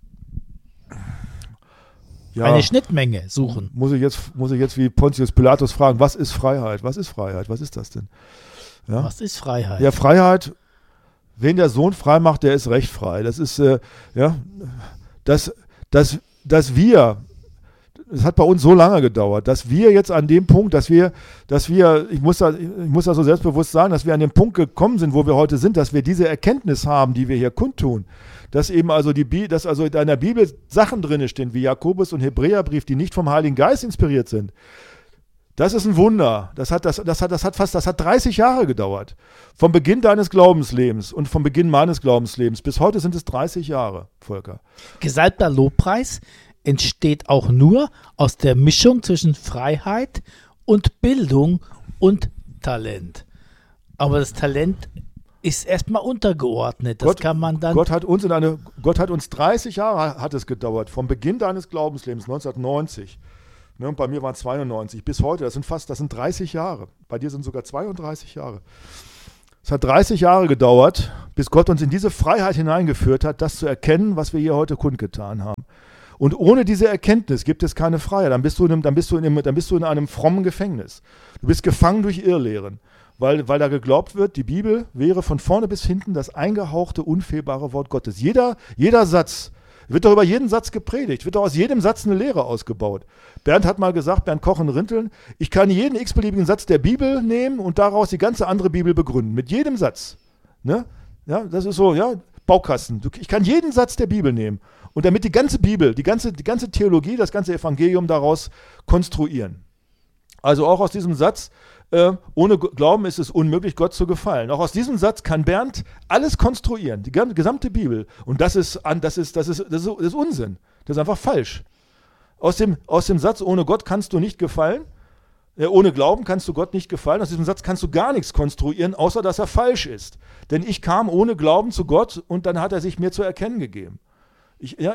Ja, eine Schnittmenge suchen. Muss ich, jetzt, muss ich jetzt wie Pontius Pilatus fragen, was ist Freiheit? Was ist Freiheit? Was ist das denn? Ja? Was ist Freiheit? Ja, Freiheit... Wen der Sohn frei macht, der ist recht frei. Das ist, äh, ja, dass, dass, dass wir, es hat bei uns so lange gedauert, dass wir jetzt an dem Punkt, dass wir, dass wir, ich muss da, ich muss das so selbstbewusst sagen, dass wir an dem Punkt gekommen sind, wo wir heute sind, dass wir diese Erkenntnis haben, die wir hier kundtun. Dass eben also die, dass also in der Bibel Sachen drin stehen, wie Jakobus und Hebräerbrief, die nicht vom Heiligen Geist inspiriert sind. Das ist ein Wunder. Das hat, das, das, hat, das hat fast, das hat dreißig Jahre gedauert. Vom Beginn deines Glaubenslebens und vom Beginn meines Glaubenslebens. Bis heute sind es dreißig Jahre, Volker. Gesalbter Lobpreis entsteht auch nur aus der Mischung zwischen Freiheit und Bildung und Talent. Aber das Talent ist erstmal untergeordnet. Das Gott, kann man dann. Gott hat uns in eine, Gott hat uns dreißig Jahre hat es gedauert, vom Beginn deines Glaubenslebens, neunzehnhundertneunzig. Ne, und bei mir waren es zweiundneunzig. Bis heute, das sind fast, das sind dreißig Jahre. Bei dir sind sogar zweiunddreißig Jahre. Es hat dreißig Jahre gedauert, bis Gott uns in diese Freiheit hineingeführt hat, das zu erkennen, was wir hier heute kundgetan haben. Und ohne diese Erkenntnis gibt es keine Freiheit. Dann bist du in einem, dann bist du in einem, dann bist du in einem frommen Gefängnis. Du bist gefangen durch Irrlehren. Weil, weil da geglaubt wird, die Bibel wäre von vorne bis hinten das eingehauchte, unfehlbare Wort Gottes. Jeder, jeder Satz, wird doch über jeden Satz gepredigt, wird doch aus jedem Satz eine Lehre ausgebaut. Bernd hat mal gesagt, Bernd Koch in Rinteln, ich kann jeden x-beliebigen Satz der Bibel nehmen und daraus die ganze andere Bibel begründen. Mit jedem Satz. Ne? Ja, das ist so, ja, Baukasten. Ich kann jeden Satz der Bibel nehmen und damit die ganze Bibel, die ganze, die ganze Theologie, das ganze Evangelium daraus konstruieren. Also auch aus diesem Satz, Äh, ohne Glauben ist es unmöglich, Gott zu gefallen. Auch aus diesem Satz kann Bernd alles konstruieren, die gesamte Bibel. Und das ist, das ist, das ist, das ist, das ist Unsinn. Das ist einfach falsch. Aus dem, aus dem Satz, ohne Gott kannst du nicht gefallen, äh, ohne Glauben kannst du Gott nicht gefallen, aus diesem Satz kannst du gar nichts konstruieren, außer dass er falsch ist. Denn ich kam ohne Glauben zu Gott und dann hat er sich mir zu erkennen gegeben. Ich, ja,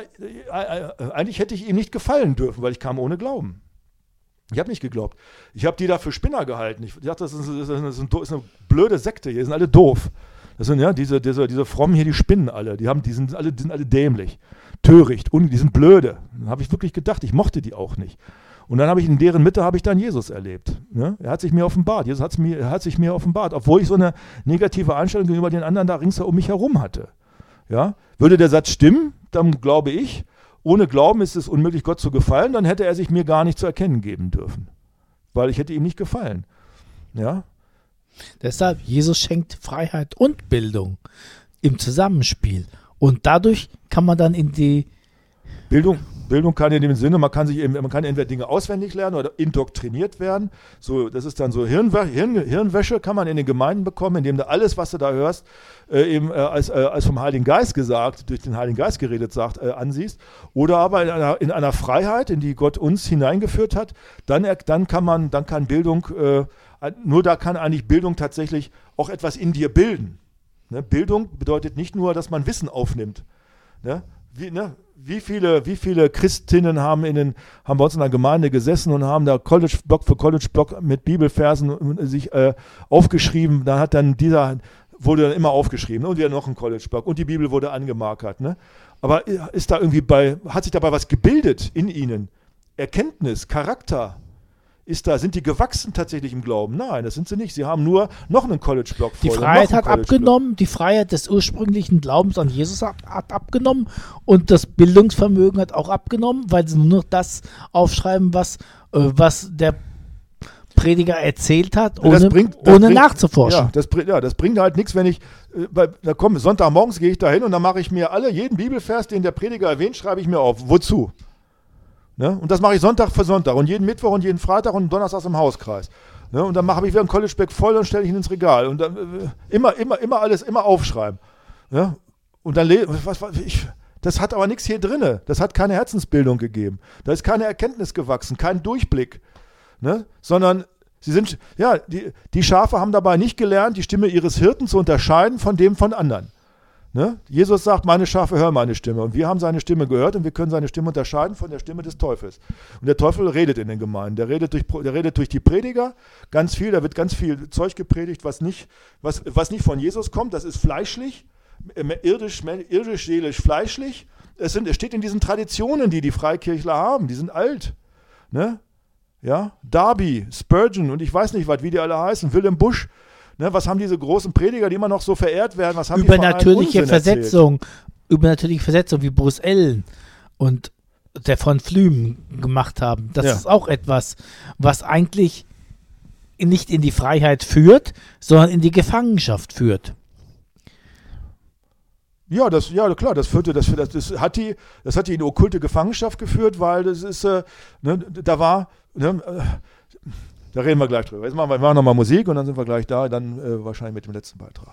äh, eigentlich hätte ich ihm nicht gefallen dürfen, weil ich kam ohne Glauben. Ich habe nicht geglaubt. Ich habe die da für Spinner gehalten. Ich dachte, das ist, das ist, eine, das ist eine blöde Sekte hier. Die sind alle doof. Das sind ja diese, diese, diese Frommen hier, die spinnen alle. Die, haben, die, sind, alle, die sind alle dämlich, töricht, un, die sind blöde. Dann habe ich wirklich gedacht, ich mochte die auch nicht. Und dann habe ich in deren Mitte habe ich dann Jesus erlebt. Ja? Er hat sich mir offenbart. Jesus hat's mir, er hat sich mir offenbart, obwohl ich so eine negative Einstellung gegenüber den anderen da ringsherum um mich herum hatte. Ja? Würde der Satz stimmen, dann glaube ich, ohne Glauben ist es unmöglich, Gott zu gefallen, dann hätte er sich mir gar nicht zu erkennen geben dürfen. Weil ich hätte ihm nicht gefallen. Ja? Deshalb, Jesus schenkt Freiheit und Bildung im Zusammenspiel. Und dadurch kann man dann in die Bildung, Bildung kann in dem Sinne, man kann sich eben, man kann entweder Dinge auswendig lernen oder indoktriniert werden. So, das ist dann so Hirnwä- Hirn, Hirnwäsche kann man in den Gemeinden bekommen, indem du alles, was du da hörst, äh, eben äh, als, äh, als vom Heiligen Geist gesagt, durch den Heiligen Geist geredet sagt, äh, ansiehst. Oder aber in einer, in einer Freiheit, in die Gott uns hineingeführt hat, dann, dann kann man, dann kann Bildung, äh, nur da kann eigentlich Bildung tatsächlich auch etwas in dir bilden. Ne? Bildung bedeutet nicht nur, dass man Wissen aufnimmt. Ne? Wie, ne? Wie viele, wie viele Christinnen haben, in den, haben bei uns in der Gemeinde gesessen und haben da College-Block für College-Block mit Bibelversen sich äh, aufgeschrieben. Da hat dann dieser, wurde dann immer aufgeschrieben, ne? Und wieder noch ein College-Block und die Bibel wurde angemarkert. Ne? Aber ist da irgendwie bei, hat sich dabei was gebildet in ihnen? Erkenntnis, Charakter? Ist da, sind die gewachsen tatsächlich im Glauben? Nein, das sind sie nicht. Sie haben nur noch einen College-Block voll. Die Freiheit hat abgenommen, die Freiheit des ursprünglichen Glaubens an Jesus hat, hat abgenommen und das Bildungsvermögen hat auch abgenommen, weil sie nur noch das aufschreiben, was, äh, was der Prediger erzählt hat, ohne, das bringt, das ohne bringt, nachzuforschen. Ja das, ja, das bringt halt nichts, wenn ich, äh, bei, da komme Sonntagmorgens gehe ich da hin und dann mache ich mir alle, jeden Bibelvers, den der Prediger erwähnt, schreibe ich mir auf. Wozu? Ne? Und das mache ich Sonntag für Sonntag und jeden Mittwoch und jeden Freitag und Donnerstag im Hauskreis. Ne? Und dann mache ich wieder ein College-Bag voll und stelle ich ihn ins Regal. Und dann äh, immer, immer, immer alles, immer aufschreiben. Ne? Und dann, was, was, ich, das hat aber nichts hier drin. Das hat keine Herzensbildung gegeben. Da ist keine Erkenntnis gewachsen, kein Durchblick. Ne? Sondern sie sind, ja, die, die Schafe haben dabei nicht gelernt, die Stimme ihres Hirten zu unterscheiden von dem von anderen. Ne? Jesus sagt, meine Schafe hören meine Stimme. Und wir haben seine Stimme gehört und wir können seine Stimme unterscheiden von der Stimme des Teufels. Und der Teufel redet in den Gemeinden. Der redet durch, der redet durch die Prediger ganz viel. Da wird ganz viel Zeug gepredigt, was nicht, was, was nicht von Jesus kommt. Das ist fleischlich, irdisch, irdisch seelisch, fleischlich. Es, sind, es steht in diesen Traditionen, die die Freikirchler haben. Die sind alt. Ne? Ja? Darby, Spurgeon und ich weiß nicht was, wie die alle heißen. Willem Busch. Ne, was haben diese großen Prediger, die immer noch so verehrt werden, was haben die übernatürliche Versetzung, übernatürliche Versetzung wie Bruce Ellen und der von Flüm gemacht haben. Das ja. ist auch etwas, was eigentlich nicht in die Freiheit führt, sondern in die Gefangenschaft führt. Ja, das, ja klar, das führte, das, das, das hat die, das hat die in okkulte Gefangenschaft geführt, weil das ist, äh, ne, da war, ne, Da reden wir gleich drüber. Jetzt machen wir, wir machen nochmal Musik und dann sind wir gleich da, dann äh, wahrscheinlich mit dem letzten Beitrag.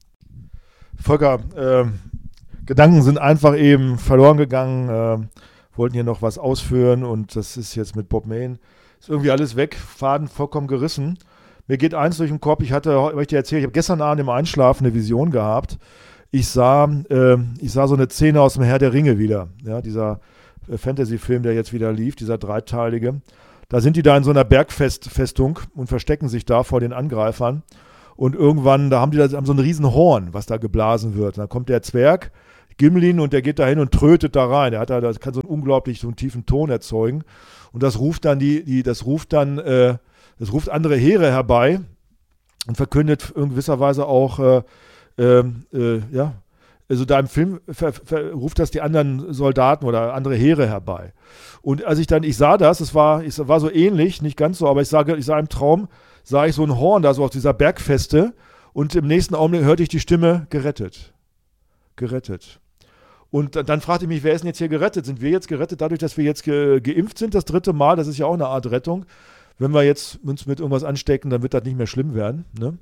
Volker, äh, Gedanken sind einfach eben verloren gegangen, äh, wollten hier noch was ausführen und das ist jetzt mit Bob Mayne, ist irgendwie alles weg, Faden vollkommen gerissen. Mir geht eins durch den Kopf, ich hatte, habe ich dir erzählt, ich habe gestern Abend im Einschlafen eine Vision gehabt. Ich sah, äh, ich sah so eine Szene aus dem Herr der Ringe wieder, ja, dieser äh, Fantasy-Film, der jetzt wieder lief, dieser dreiteilige. Da sind die da in so einer Bergfestung und verstecken sich da vor den Angreifern. Und irgendwann, da haben die da haben so ein riesen Horn, was da geblasen wird. Und dann kommt der Zwerg, Gimlin, und der geht da hin und trötet da rein. Der hat da, das kann so einen unglaublich so einen tiefen Ton erzeugen. Und das ruft dann die, die das ruft dann, äh, das ruft andere Heere herbei und verkündet in gewisser Weise auch, äh, äh, äh, ja, also da im Film ver, ver, ruft das die anderen Soldaten oder andere Heere herbei. Und als ich dann, ich sah das, es war, es war so ähnlich, nicht ganz so, aber ich sage, ich sah im Traum, sah ich so ein Horn da so aus dieser Bergfeste und im nächsten Augenblick hörte ich die Stimme, gerettet. Gerettet. Und dann fragte ich mich, wer ist denn jetzt hier gerettet? Sind wir jetzt gerettet dadurch, dass wir jetzt ge, geimpft sind, das dritte Mal? Das ist ja auch eine Art Rettung. Wenn wir jetzt uns mit irgendwas anstecken, dann wird das nicht mehr schlimm werden. Ne?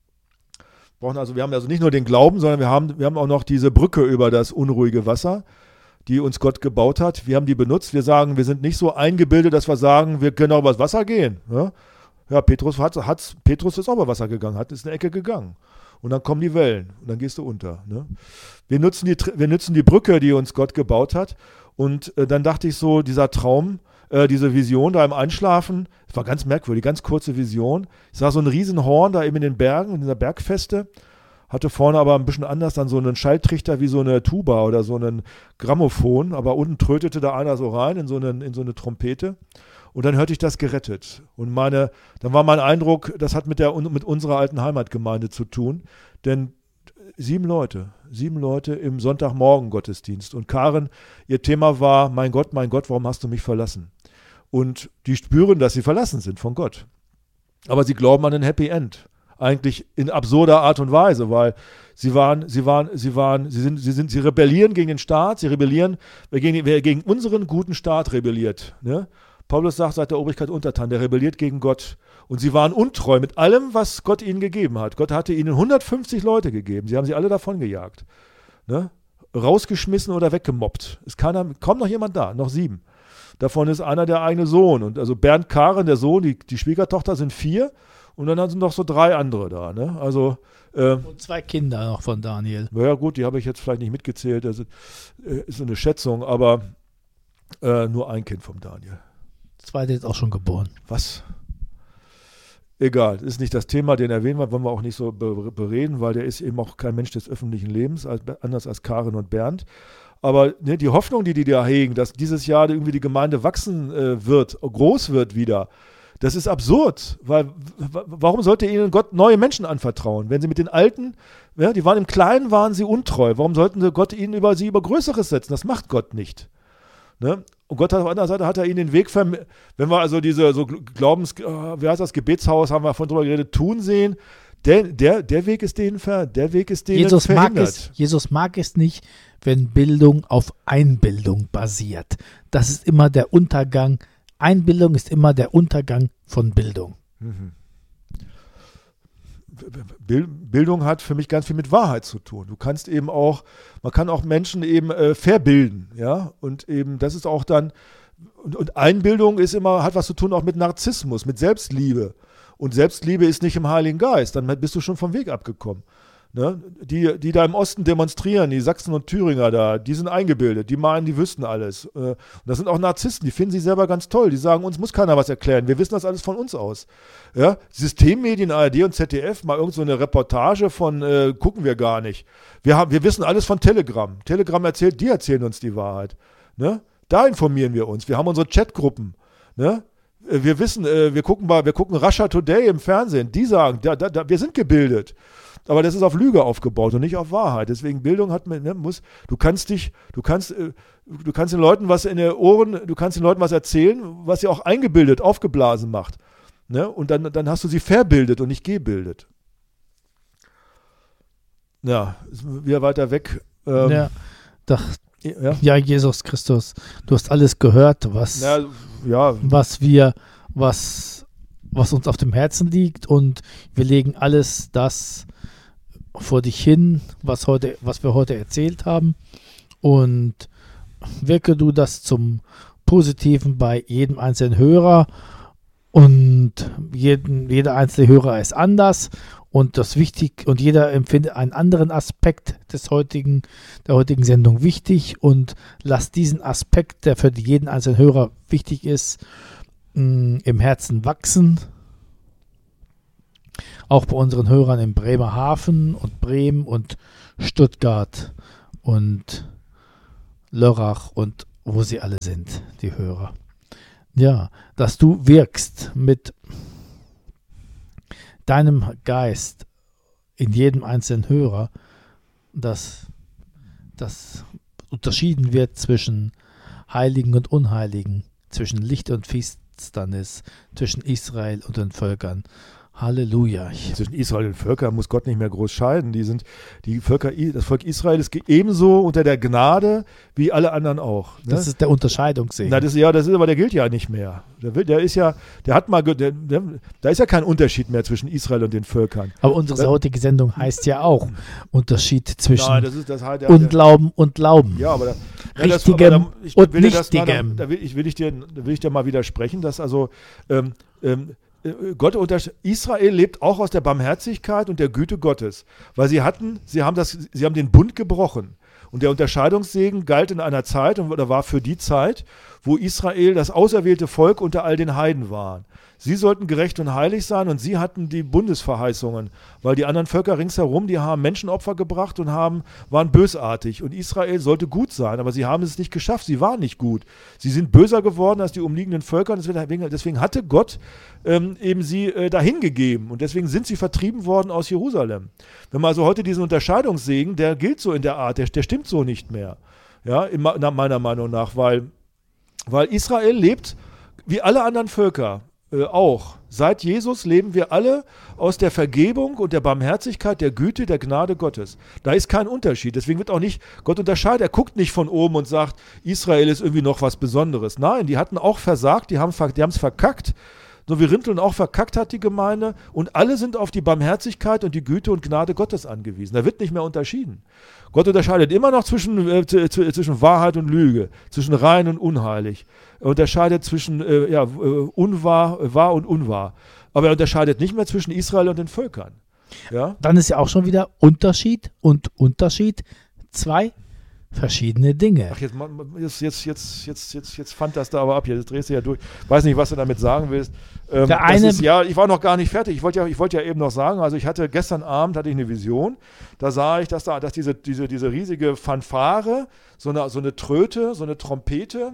Brauchen also, wir haben also nicht nur den Glauben, sondern wir haben, wir haben auch noch diese Brücke über das unruhige Wasser, die uns Gott gebaut hat. Wir haben die benutzt. Wir sagen, wir sind nicht so eingebildet, dass wir sagen, wir können auch über das Wasser gehen. Ne? Ja, Petrus, hat, hat, Petrus ist auch über Wasser gegangen, hat ist in eine Ecke gegangen. Und dann kommen die Wellen und dann gehst du unter. Ne? Wir, nutzen die, wir nutzen die Brücke, die uns Gott gebaut hat. Und äh, dann dachte ich so, dieser Traum, äh, diese Vision da im Einschlafen, das war ganz merkwürdig, ganz kurze Vision. Ich sah so ein Riesenhorn da eben in den Bergen, in dieser Bergfeste. Hatte vorne aber ein bisschen anders dann so einen Schalltrichter wie so eine Tuba oder so einen Grammophon. Aber unten trötete da einer so rein in so eine, in so eine Trompete. Und dann hörte ich das gerettet. Und meine, dann war mein Eindruck, das hat mit, der, mit unserer alten Heimatgemeinde zu tun. Denn sieben Leute, sieben Leute im Sonntagmorgen-Gottesdienst. Und Karen, ihr Thema war, mein Gott, mein Gott, warum hast du mich verlassen? Und die spüren, dass sie verlassen sind von Gott. Aber sie glauben an ein Happy End. Eigentlich in absurder Art und Weise, weil sie waren, sie waren, sie waren, sie sind, sie sind, sie rebellieren gegen den Staat, sie rebellieren, wer gegen, wer gegen unseren guten Staat rebelliert, ne? Paulus sagt, seid der Obrigkeit untertan, der rebelliert gegen Gott. Und sie waren untreu mit allem, was Gott ihnen gegeben hat. Gott hatte ihnen hundertfünfzig Leute gegeben. Sie haben sie alle davon gejagt. Ne? Rausgeschmissen oder weggemobbt. Ist keiner, kaum noch jemand da, noch sieben. Davon ist einer der eigene Sohn. Und also Bernd Karen, der Sohn, die, die Schwiegertochter sind vier. Und dann sind noch so drei andere da. Ne? Also, äh, und zwei Kinder noch von Daniel. Naja gut, die habe ich jetzt vielleicht nicht mitgezählt. Das ist, äh, ist so eine Schätzung, aber äh, nur ein Kind vom Daniel. Der zweite ist auch schon geboren. Was? Egal, das ist nicht das Thema, den erwähnen wir, wollen wir auch nicht so be- bereden, weil der ist eben auch kein Mensch des öffentlichen Lebens, als, anders als Karen und Bernd. Aber ne, die Hoffnung, die die da hegen, dass dieses Jahr irgendwie die Gemeinde wachsen äh, wird, groß wird wieder, das ist absurd. Weil w- warum sollte ihnen Gott neue Menschen anvertrauen? Wenn sie mit den Alten, ja, die waren im Kleinen, waren sie untreu. Warum sollten sie Gott ihnen über sie über Größeres setzen? Das macht Gott nicht. Ne? Und Gott hat auf der anderen Seite hat er ihnen den Weg vermittelt. Wenn wir also diese so Glaubens, äh, wie heißt das, Gebetshaus, haben wir vorhin drüber geredet, tun sehen, der, der, der Weg ist denen ver, der Weg ist denen Jesus verhindert. Mag es, Jesus mag es nicht, wenn Bildung auf Einbildung basiert. Das ist immer der Untergang. Einbildung ist immer der Untergang von Bildung. Mhm. Bildung hat für mich ganz viel mit Wahrheit zu tun. Du kannst eben auch, man kann auch Menschen eben äh, verbilden, ja, und eben das ist auch dann, und, und Einbildung ist immer, hat was zu tun auch mit Narzissmus, mit Selbstliebe. Und Selbstliebe ist nicht im Heiligen Geist, dann bist du schon vom Weg abgekommen. Ne? Die, die da im Osten demonstrieren, die Sachsen und Thüringer da, die sind eingebildet, die meinen, die wüssten alles. Und das sind auch Narzissten, die finden sich selber ganz toll, die sagen, uns muss keiner was erklären, wir wissen das alles von uns aus. Ja? Systemmedien, A R D und Z D F, mal irgend so eine Reportage von, äh, gucken wir gar nicht. Wir, haben, wir wissen alles von Telegram. Telegram erzählt, die erzählen uns die Wahrheit. Ne? Da informieren wir uns, wir haben unsere Chatgruppen. Ne? Wir wissen, äh, wir gucken mal, wir gucken Russia Today im Fernsehen, die sagen, da, da, da, wir sind gebildet. Aber das ist auf Lüge aufgebaut und nicht auf Wahrheit. Deswegen Bildung hat man, ne, muss, du kannst dich, du kannst, äh, du kannst den Leuten was in den Ohren, du kannst den Leuten was erzählen, was sie auch eingebildet, aufgeblasen macht. Ne? Und dann, dann hast du sie verbildet und nicht gebildet. Ja, ist wieder weiter weg. Ähm, ja, doch, ja? ja, Jesus Christus, du hast alles gehört, was, ja, ja. was wir, was was uns auf dem Herzen liegt, und wir legen alles das vor dich hin, was, heute, was wir heute erzählt haben, und wirke du das zum Positiven bei jedem einzelnen Hörer, und jeden, jeder einzelne Hörer ist anders, und das wichtig, und jeder empfindet einen anderen Aspekt des heutigen, der heutigen Sendung wichtig, und lass diesen Aspekt, der für jeden einzelnen Hörer wichtig ist, mh, im Herzen wachsen. Auch bei unseren Hörern in Bremerhaven und Bremen und Stuttgart und Lörrach und wo sie alle sind, die Hörer. Ja, dass du wirkst mit deinem Geist in jedem einzelnen Hörer, dass das unterschieden wird zwischen Heiligen und Unheiligen, zwischen Licht und Finsternis, zwischen Israel und den Völkern. Halleluja. Zwischen Israel und Völkern muss Gott nicht mehr groß scheiden. Die sind, die Völker, das Volk Israel ist ebenso unter der Gnade wie alle anderen auch. Ne? Das ist der Unterscheidungssegen. Na, das, ja, das ist aber, der gilt ja nicht mehr. Der, will, der ist ja, der hat mal, der, der, da ist ja kein Unterschied mehr zwischen Israel und den Völkern. Aber unsere das, heutige Sendung heißt ja auch Unterschied zwischen nein, das ist, das halt der, Unglauben und Glauben. Ja, aber da, Richtigem ja, das, aber da, ich und will das, Nichtigem. Da, da, will, ich, will ich dir, da will ich dir mal widersprechen, dass also ähm, ähm, Gott unter Israel lebt auch aus der Barmherzigkeit und der Güte Gottes, weil sie hatten, sie haben das, sie haben den Bund gebrochen, und der Unterscheidungssegen galt in einer Zeit und oder war für die Zeit, wo Israel das auserwählte Volk unter all den Heiden war. Sie sollten gerecht und heilig sein, und sie hatten die Bundesverheißungen, weil die anderen Völker ringsherum, die haben Menschenopfer gebracht und haben, waren bösartig, und Israel sollte gut sein, aber sie haben es nicht geschafft, sie waren nicht gut. Sie sind böser geworden als die umliegenden Völker, und deswegen, deswegen hatte Gott ähm, eben sie äh, dahin gegeben, und deswegen sind sie vertrieben worden aus Jerusalem. Wenn man also heute diesen Unterscheidungssegen, der gilt so in der Art, der, der stimmt so nicht mehr, ja, in, nach meiner Meinung nach, weil, weil Israel lebt wie alle anderen Völker. Äh, auch. Seit Jesus leben wir alle aus der Vergebung und der Barmherzigkeit, der Güte, der Gnade Gottes. Da ist kein Unterschied. Deswegen wird auch nicht, Gott unterscheidet, er guckt nicht von oben und sagt, Israel ist irgendwie noch was Besonderes. Nein, die hatten auch versagt, die haben die es verkackt. So wie Rinteln auch verkackt hat, die Gemeinde, und alle sind auf die Barmherzigkeit und die Güte und Gnade Gottes angewiesen. Da wird nicht mehr unterschieden. Gott unterscheidet immer noch zwischen, äh, zwischen Wahrheit und Lüge, zwischen rein und unheilig. Er unterscheidet zwischen äh, ja, unwahr, wahr und unwahr. Aber er unterscheidet nicht mehr zwischen Israel und den Völkern. Ja? Dann ist ja auch schon wieder Unterschied und Unterschied zwei verschiedene Dinge. Ach, jetzt, jetzt, jetzt, jetzt, jetzt, jetzt, jetzt fand das da aber ab. Jetzt drehst du ja durch. Weiß nicht, was du damit sagen willst. Ähm, Der eine, das ist, ja, ich war noch gar nicht fertig. Ich wollte ja, ich wollte ja eben noch sagen, also ich hatte gestern Abend hatte ich eine Vision. Da sah ich, dass da, dass diese, diese, diese riesige Fanfare, so eine, so eine Tröte, so eine Trompete,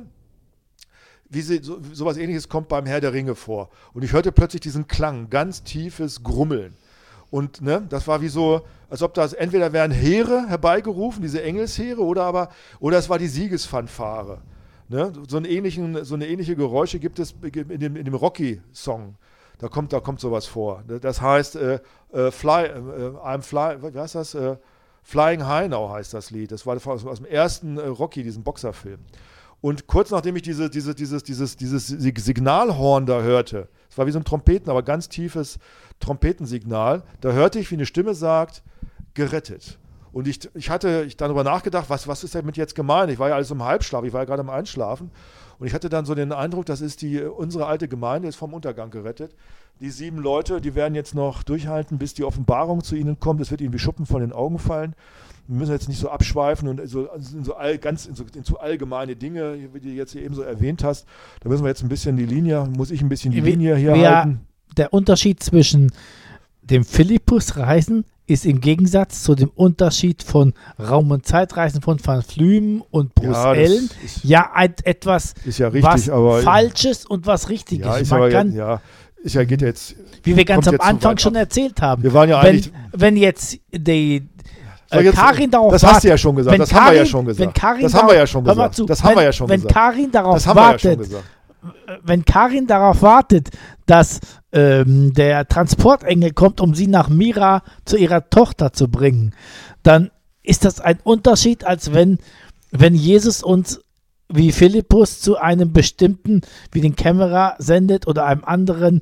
wie sie, so, sowas Ähnliches kommt beim Herr der Ringe vor. Und ich hörte plötzlich diesen Klang, ganz tiefes Grummeln. Und ne, das war wie so, als ob das entweder wären Heere herbeigerufen, diese Engelsheere, oder aber, oder es war die Siegesfanfare. Ne? So, einen ähnlichen, so eine ähnliche Geräusche gibt es in dem, in dem Rocky-Song. Da kommt, da kommt sowas vor. Das heißt, äh, äh, Fly, äh, I'm Fly, wie heißt das? Äh, Flying High Now heißt das Lied. Das war aus, aus dem ersten äh, Rocky, diesem Boxerfilm. Und kurz nachdem ich diese, diese, dieses, dieses, dieses Signalhorn da hörte, es war wie so ein Trompeten, aber ganz tiefes Trompetensignal, da hörte ich, wie eine Stimme sagt, gerettet. Und ich, ich hatte ich darüber nachgedacht, was, was ist damit jetzt gemeint? Ich war ja alles im Halbschlaf, ich war ja gerade im Einschlafen. Und ich hatte dann so den Eindruck, das ist die, unsere alte Gemeinde ist vom Untergang gerettet. Die sieben Leute, die werden jetzt noch durchhalten, bis die Offenbarung zu ihnen kommt. Es wird ihnen wie Schuppen von den Augen fallen. Wir müssen jetzt nicht so abschweifen und so, in so all, ganz in so, in so allgemeine Dinge, wie du jetzt hier eben so erwähnt hast. Da müssen wir jetzt ein bisschen die Linie, muss ich ein bisschen die Linie hier ja, halten. Der Unterschied zwischen dem Philippus-Reisen ist im Gegensatz zu dem Unterschied von Raum- und Zeitreisen von Van Flümen und Bruce ja, Ellen ja ein, etwas ist ja richtig, was aber, Falsches und was Richtiges. Ja, ist Man aber, kann, ja, ist ja, geht jetzt, wie wir ganz am Anfang ab. schon erzählt haben. Wir waren ja wenn, eigentlich, wenn jetzt die äh, jetzt, Karin darauf das wartet, hast du ja schon gesagt, das Karin, haben wir ja schon gesagt. Wenn Karin das darauf, haben wir ja schon gesagt. Zu, das haben wenn, wir ja schon wenn gesagt. Karin darauf das haben wartet, wir ja schon gesagt. Wenn Karin darauf wartet, dass ähm, der Transportengel kommt, um sie nach Mira zu ihrer Tochter zu bringen, dann ist das ein Unterschied, als wenn, wenn Jesus uns wie Philippus zu einem bestimmten, wie den Kämmerer sendet oder einem anderen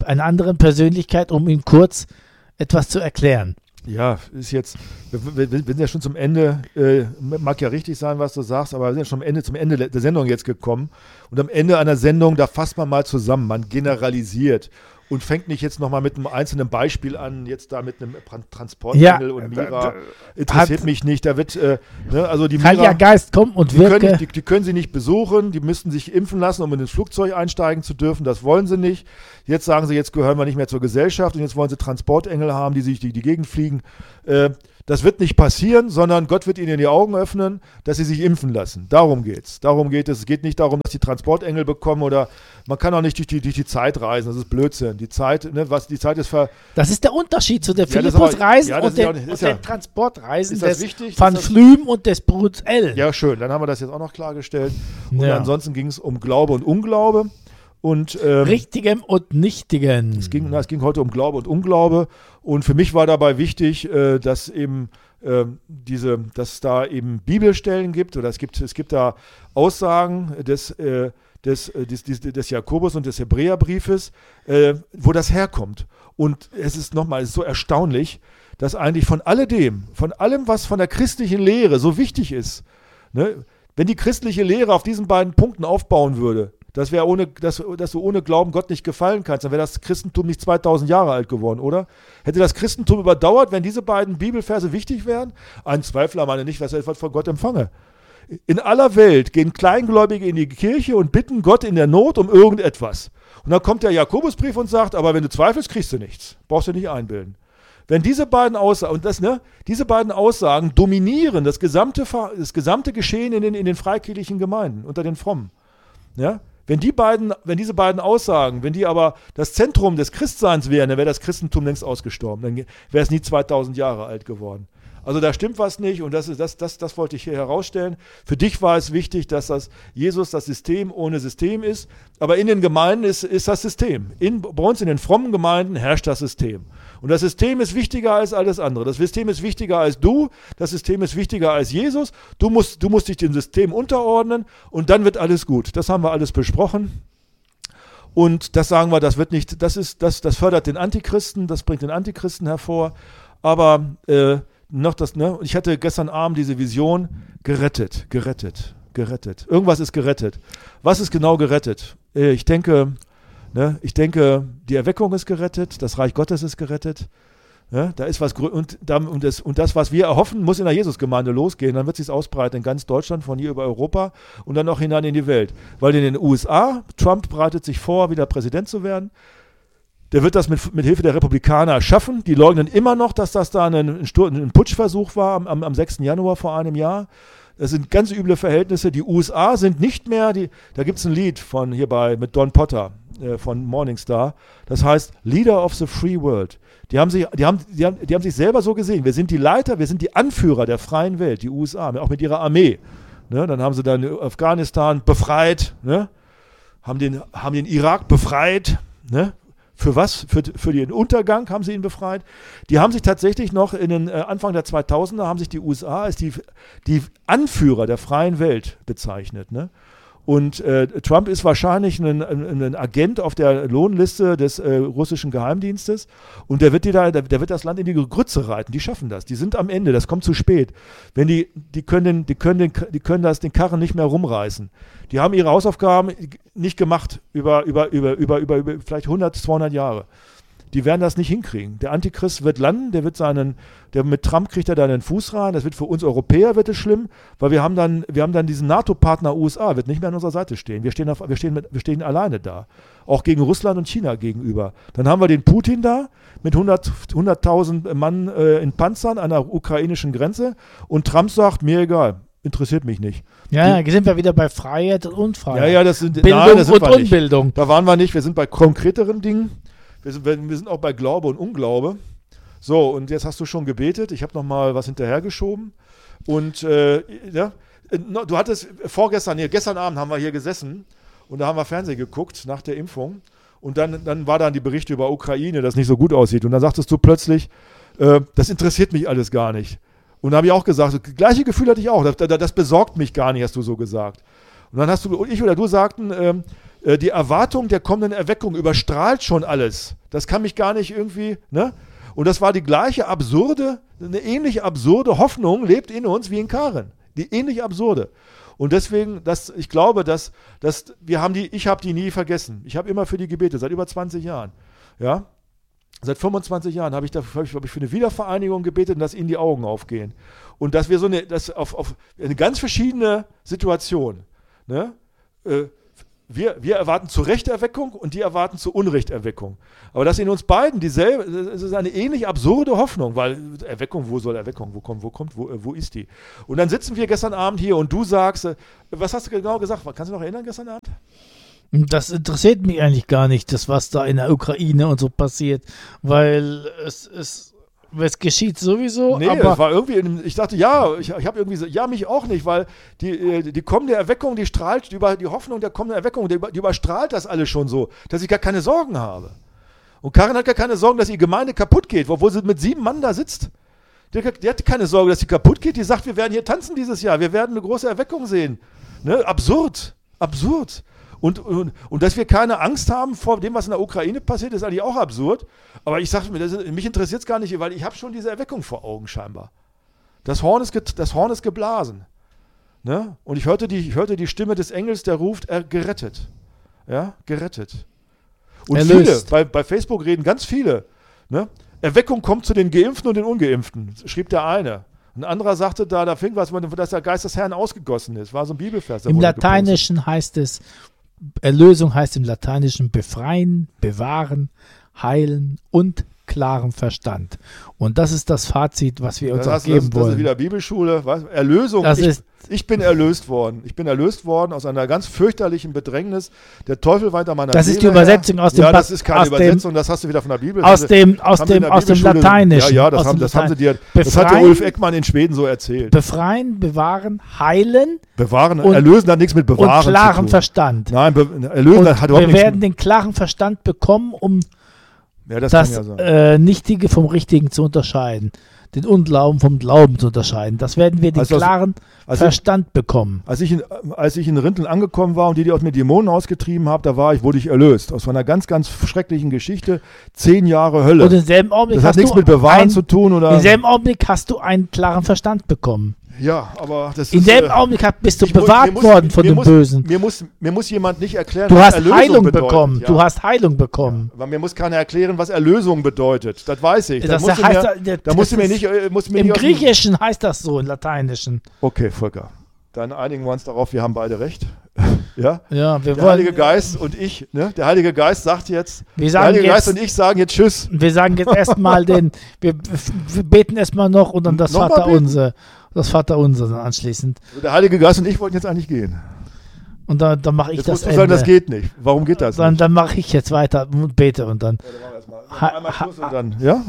einer anderen Persönlichkeit, um ihm kurz etwas zu erklären. Ja, ist jetzt, wir, wir, wir sind ja schon zum Ende, äh, mag ja richtig sein, was du sagst, aber wir sind ja schon am Ende, zum Ende der Sendung jetzt gekommen. Und am Ende einer Sendung, da fasst man mal zusammen, man generalisiert und fängt nicht jetzt nochmal mit einem einzelnen Beispiel an, jetzt da mit einem Transportmittel Ja, und da- Mira. da- Interessiert hat- mich nicht, da wird, äh, ne, also die Heiliger Mira, Geist, komm und die wirke. können, die, die können sie nicht besuchen, die müssten sich impfen lassen, um in das Flugzeug einsteigen zu dürfen, das wollen sie nicht. Jetzt sagen sie, jetzt gehören wir nicht mehr zur Gesellschaft und jetzt wollen sie Transportengel haben, die sich die, die Gegend fliegen. Äh, das wird nicht passieren, sondern Gott wird ihnen die Augen öffnen, dass sie sich impfen lassen. Darum geht's. Darum geht es. Es geht nicht darum, dass die Transportengel bekommen oder man kann auch nicht durch die, durch die Zeit reisen. Das ist Blödsinn. Die Zeit, ne, was, die Zeit ist ver... Das ist der Unterschied zu den Ja, das ist aber- Philippus-Reisen ja, das und ist ja auch den, nicht- und ist ja- den Transportreisen ist das des wichtig? Van Ist das- Flüm und des Bruts L. Ja, schön. Dann haben wir das jetzt auch noch klargestellt. Und Ja. ansonsten ging es um Glaube und Unglaube. Und ähm, Richtigem und Nichtigen. Es ging, na, es ging heute um Glaube und Unglaube und für mich war dabei wichtig, äh, dass eben ähm, diese, dass es da eben Bibelstellen gibt oder es gibt, es gibt da Aussagen des, äh, des, äh, des, des, des Jakobus und des Hebräerbriefes, äh, wo das herkommt. Und es ist nochmal, es ist so erstaunlich, dass eigentlich von alledem, von allem, was von der christlichen Lehre so wichtig ist, ne, wenn die christliche Lehre auf diesen beiden Punkten aufbauen würde, dass, wir ohne, dass, dass du ohne Glauben Gott nicht gefallen kannst, dann wäre das Christentum nicht zweitausend Jahre alt geworden, oder? Hätte das Christentum überdauert, wenn diese beiden Bibelverse wichtig wären? Ein Zweifler meine nicht, was er etwas von Gott empfange. In aller Welt gehen Kleingläubige in die Kirche und bitten Gott in der Not um irgendetwas. Und dann kommt der Jakobusbrief und sagt, aber wenn du zweifelst, kriegst du nichts. Brauchst du nicht einbilden. Wenn diese beiden Aussagen, und das, ne, diese beiden Aussagen dominieren das gesamte, das gesamte Geschehen in den, in den freikirchlichen Gemeinden, unter den Frommen. Ja? Wenn die beiden, wenn diese beiden Aussagen, wenn die aber das Zentrum des Christseins wären, dann wäre das Christentum längst ausgestorben. Dann wäre es nie zweitausend Jahre alt geworden. Also da stimmt was nicht und das, ist, das, das, das wollte ich hier herausstellen. Für dich war es wichtig, dass das Jesus das System ohne System ist, aber in den Gemeinden ist, ist das System. In, bei uns in den frommen Gemeinden herrscht das System. Und das System ist wichtiger als alles andere. Das System ist wichtiger als du, das System ist wichtiger als Jesus. Du musst, du musst dich dem System unterordnen und dann wird alles gut. Das haben wir alles besprochen. Und das sagen wir, das wird nicht, das ist, das, das fördert den Antichristen, das bringt den Antichristen hervor. Aber äh, noch das, ne? Ich hatte gestern Abend diese Vision, gerettet, gerettet, gerettet. Irgendwas ist gerettet. Was ist genau gerettet? Äh, ich denke, ne, ich denke, die Erweckung ist gerettet, das Reich Gottes ist gerettet. Ja, da ist was und, und, das, und das, was wir erhoffen, muss in der Jesusgemeinde losgehen. Dann wird es sich ausbreiten in ganz Deutschland, von hier über Europa und dann auch hinein in die Welt. Weil in den U S A, Trump bereitet sich vor, wieder Präsident zu werden. Der wird das mit, mit Hilfe der Republikaner schaffen. Die leugnen immer noch, dass das da ein, ein, ein Putschversuch war am, am, am sechsten Januar vor einem Jahr. Das sind ganz üble Verhältnisse. Die U S A sind nicht mehr, die, da gibt es ein Lied von hierbei mit Don Potter äh, von Morningstar. Das heißt Leader of the Free World. Die haben, sich, die, haben, die, haben, die haben sich selber so gesehen. Wir sind die Leiter, wir sind die Anführer der freien Welt, die U S A, auch mit ihrer Armee. Ne, dann haben sie dann Afghanistan befreit, ne, haben, den, haben den Irak befreit, ne. Für was? Für, für den Untergang haben sie ihn befreit. Die haben sich tatsächlich noch in den äh, Anfang der zweitausender haben sich die U S A als die, die Anführer der freien Welt bezeichnet. Ne? Und äh, Trump ist wahrscheinlich ein, ein, ein Agent auf der Lohnliste des äh, russischen Geheimdienstes und der wird, die da, der, der wird das Land in die Grütze reiten. Die schaffen das. Die sind am Ende. Das kommt zu spät. Wenn die, die, können den, die, können den, die können das, den Karren nicht mehr rumreißen. Die haben ihre Hausaufgaben nicht gemacht über, über, über, über, über, über vielleicht hundert, zweihundert Jahre. Die werden das nicht hinkriegen. Der Antichrist wird landen, der wird seinen, der mit Trump kriegt er da einen Fuß rein. Das wird für uns Europäer wird es schlimm, weil wir haben dann, wir haben dann diesen NATO-Partner U S A, wird nicht mehr an unserer Seite stehen. Wir stehen, auf, wir stehen, mit, wir stehen alleine da. Auch gegen Russland und China gegenüber. Dann haben wir den Putin da mit hundert, hunderttausend Mann äh, in Panzern an der ukrainischen Grenze und Trump sagt, mir egal. Interessiert mich nicht. Ja, ja, sind wir wieder bei Freiheit und Unfreiheit. Ja, ja, das sind Bildung nein, das sind und wir nicht. Unbildung. Da waren wir nicht. Wir sind bei konkreteren Dingen. Wir sind, wir sind auch bei Glaube und Unglaube. So, und jetzt hast du schon gebetet. Ich habe noch mal was hinterhergeschoben. Und äh, ja, du hattest vorgestern, nee, gestern Abend haben wir hier gesessen und da haben wir Fernsehen geguckt nach der Impfung. Und dann, dann war dann die Berichte über Ukraine, dass es nicht so gut aussieht. Und dann sagtest du plötzlich, äh, das interessiert mich alles gar nicht. Und da habe ich auch gesagt, das gleiche Gefühl hatte ich auch, das, das besorgt mich gar nicht, hast du so gesagt. Und dann hast du, ich oder du sagten, ähm, äh, die Erwartung der kommenden Erweckung überstrahlt schon alles. Das kann mich gar nicht irgendwie, ne? Und das war die gleiche absurde, eine ähnlich absurde Hoffnung lebt in uns wie in Karen. Die ähnlich absurde. Und deswegen, das, ich glaube, dass, dass wir haben die, ich habe die nie vergessen. Ich habe immer für die gebetet, seit über zwanzig Jahren. Ja? Seit fünfundzwanzig Jahren habe ich, da, hab ich, hab ich für eine Wiedervereinigung gebetet und dass ihnen die Augen aufgehen. Und dass wir so eine, das auf, auf eine ganz verschiedene Situation, ne? Äh, Wir, wir erwarten zur Rechterweckung und die erwarten zur Unrechterweckung. Aber dass in uns beiden dieselbe, es ist eine ähnlich absurde Hoffnung, weil Erweckung, wo soll Erweckung, wo kommt, wo kommt, wo, wo ist die? Und dann sitzen wir gestern Abend hier und du sagst, was hast du genau gesagt? Kannst du noch erinnern gestern Abend? Das interessiert mich eigentlich gar nicht, das was da in der Ukraine und so passiert, weil es ist es geschieht sowieso, nee, aber es war irgendwie, in, ich dachte, ja, ich, ich habe irgendwie so, ja, mich auch nicht, weil die, die kommende Erweckung, die strahlt über die Hoffnung der kommenden Erweckung, die, die überstrahlt das alles schon so, dass ich gar keine Sorgen habe. Und Karin hat gar keine Sorgen, dass die Gemeinde kaputt geht, obwohl sie mit sieben Mann da sitzt. Die, die hat keine Sorge, dass sie kaputt geht, die sagt, wir werden hier tanzen dieses Jahr, wir werden eine große Erweckung sehen. Ne? Absurd, absurd. Und, und, und dass wir keine Angst haben vor dem, was in der Ukraine passiert, ist eigentlich auch absurd. Aber ich sage mir, das, mich interessiert es gar nicht, weil ich habe schon diese Erweckung vor Augen scheinbar. Das Horn ist, get, das Horn ist geblasen. Ne? Und ich hörte, die, ich hörte die Stimme des Engels, der ruft, er gerettet. Ja, gerettet. Und Erlöst. viele, bei, bei Facebook reden ganz viele. Ne? Erweckung kommt zu den Geimpften und den Ungeimpften, schrieb der eine. Ein anderer sagte da, da fing was, dass der Geist des Herrn ausgegossen ist. War so ein Bibelvers. Im Lateinischen gepostet. Heißt es, Erlösung heißt im Lateinischen befreien, bewahren, heilen und klaren Verstand. Und das ist das Fazit, was wir uns das, auch geben das, wollen. Das ist wieder Bibelschule. Was? Erlösung. Das ich, ist, ich bin erlöst worden. Ich bin erlöst worden aus einer ganz fürchterlichen Bedrängnis. Der Teufel weiter meiner Das Seele ist die Übersetzung her. aus dem Ja, das ist keine aus Übersetzung. Dem, das hast du wieder von der Bibel. aus dem, aus dem, aus dem Lateinischen. Ja, ja, das, haben, das haben sie dir. Das hat der Ulf Eckmann in Schweden so erzählt. Befreien, bewahren, heilen. Bewahren, und, erlösen hat nichts mit bewahren und klaren zu tun. Verstand. Nein, be, erlösen und hat überhaupt wir nichts. werden den klaren Verstand bekommen, um ja, das, das ja äh, Nichtige vom Richtigen zu unterscheiden, den Unglauben vom Glauben zu unterscheiden. Das werden wir den also, klaren also Verstand ich, bekommen. Als ich, in, als ich in Rinteln angekommen war und die, die aus mir Dämonen ausgetrieben haben, da war ich, wurde ich erlöst. Aus einer ganz, ganz schrecklichen Geschichte. Zehn Jahre Hölle. Und im selben Augenblick das hat hast nichts du mit Bewahren ein, zu tun. Oder? Im selben Augenblick hast du einen klaren Verstand bekommen. Ja, aber das Im ist... selben äh, Augenblick bist du ich, bewahrt muss, worden von dem muss, Bösen. Mir muss, mir muss jemand nicht erklären, du was hast Erlösung Heilung bedeutet. bekommen. Ja. Du hast Heilung bekommen. Ja, aber mir muss keiner erklären, was Erlösung bedeutet. Das weiß ich. Da Das musst du heißt, mir, das da musst du mir ist- nicht... äh, Musst du mir Im nicht aus dem- Griechischen heißt das so, im Lateinischen. Okay, Volker. Dann einigen wir uns darauf, wir haben beide recht. Ja? Ja, wir Der wollen, Heilige Geist und ich, ne? Der Heilige Geist sagt jetzt, wir der sagen Heilige Geist jetzt, und ich sagen jetzt Tschüss. wir sagen jetzt erstmal den, wir, wir beten erstmal noch und dann das Noch mal Vater beten? unser, das Vater unser dann anschließend. Also der Heilige Geist und ich wollten jetzt eigentlich gehen. Und dann, dann mache ich Jetzt das musst du Ende. sagen, das geht nicht. Warum geht das dann nicht? dann mache ich jetzt weiter und bete und dann. Ja, dann machen wir erstmal. Ha- Einmal ha- Schluss und dann, ja?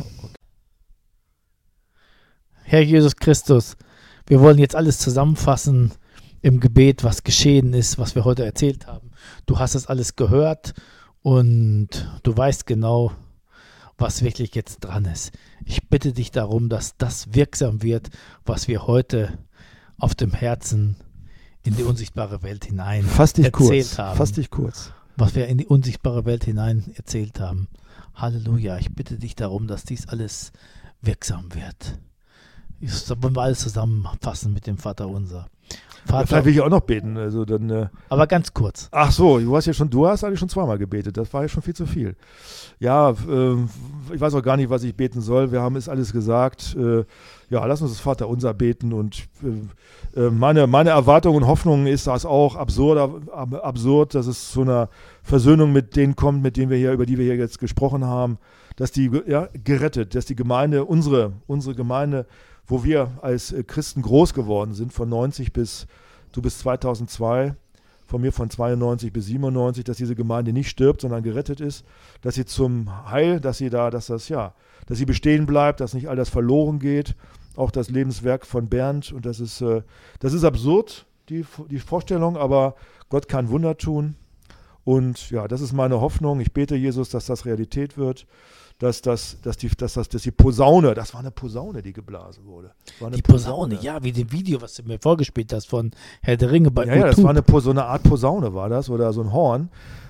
Herr Jesus Christus, wir wollen jetzt alles zusammenfassen im Gebet, was geschehen ist, was wir heute erzählt haben. Du hast es alles gehört und du weißt genau, was wirklich jetzt dran ist. Ich bitte dich darum, dass das wirksam wird, was wir heute auf dem Herzen in die unsichtbare Welt hinein Fass dich erzählt kurz. haben. Fass dich kurz. Was wir in die unsichtbare Welt hinein erzählt haben. Halleluja, ich bitte dich darum, dass dies alles wirksam wird. Das wollen wir alles zusammenfassen mit dem Vater unser. Ja, Vater, vielleicht will ich auch noch beten. Also dann, äh, aber ganz kurz. ach so, du hast ja schon, du hast eigentlich schon zweimal gebetet. Das war ja schon viel zu viel. Ja, äh, ich weiß auch gar nicht, was ich beten soll. Wir haben es alles gesagt. Äh, ja, lass uns das Vater unser beten. Und äh, meine, meine Erwartung und Hoffnung ist das auch absurd, ab, absurd, dass es zu einer Versöhnung mit denen kommt, mit denen wir hier, über die wir hier jetzt gesprochen haben, dass die ja, gerettet, dass die Gemeinde, unsere, unsere Gemeinde, wo wir als Christen groß geworden sind, von neunzig bis, du bis zweitausendzwei, von mir von zweiundneunzig bis siebenundneunzig, dass diese Gemeinde nicht stirbt, sondern gerettet ist, dass sie zum Heil, dass sie da, dass das, ja, dass sie bestehen bleibt, dass nicht all das verloren geht, auch das Lebenswerk von Bernd, und das ist, äh, das ist absurd, die, die Vorstellung, aber Gott kann Wunder tun, und ja, das ist meine Hoffnung. Ich bete, Jesus, dass das Realität wird, dass, das, dass, die, dass, das, dass die Posaune, das war eine Posaune, die geblasen wurde. Das war eine Die Posaune, ja, wie dem Video, was du mir vorgespielt hast von Herr der Ringe bei Ja, ja, das YouTube. war eine, Po- so eine Art Posaune war das, oder so ein Horn.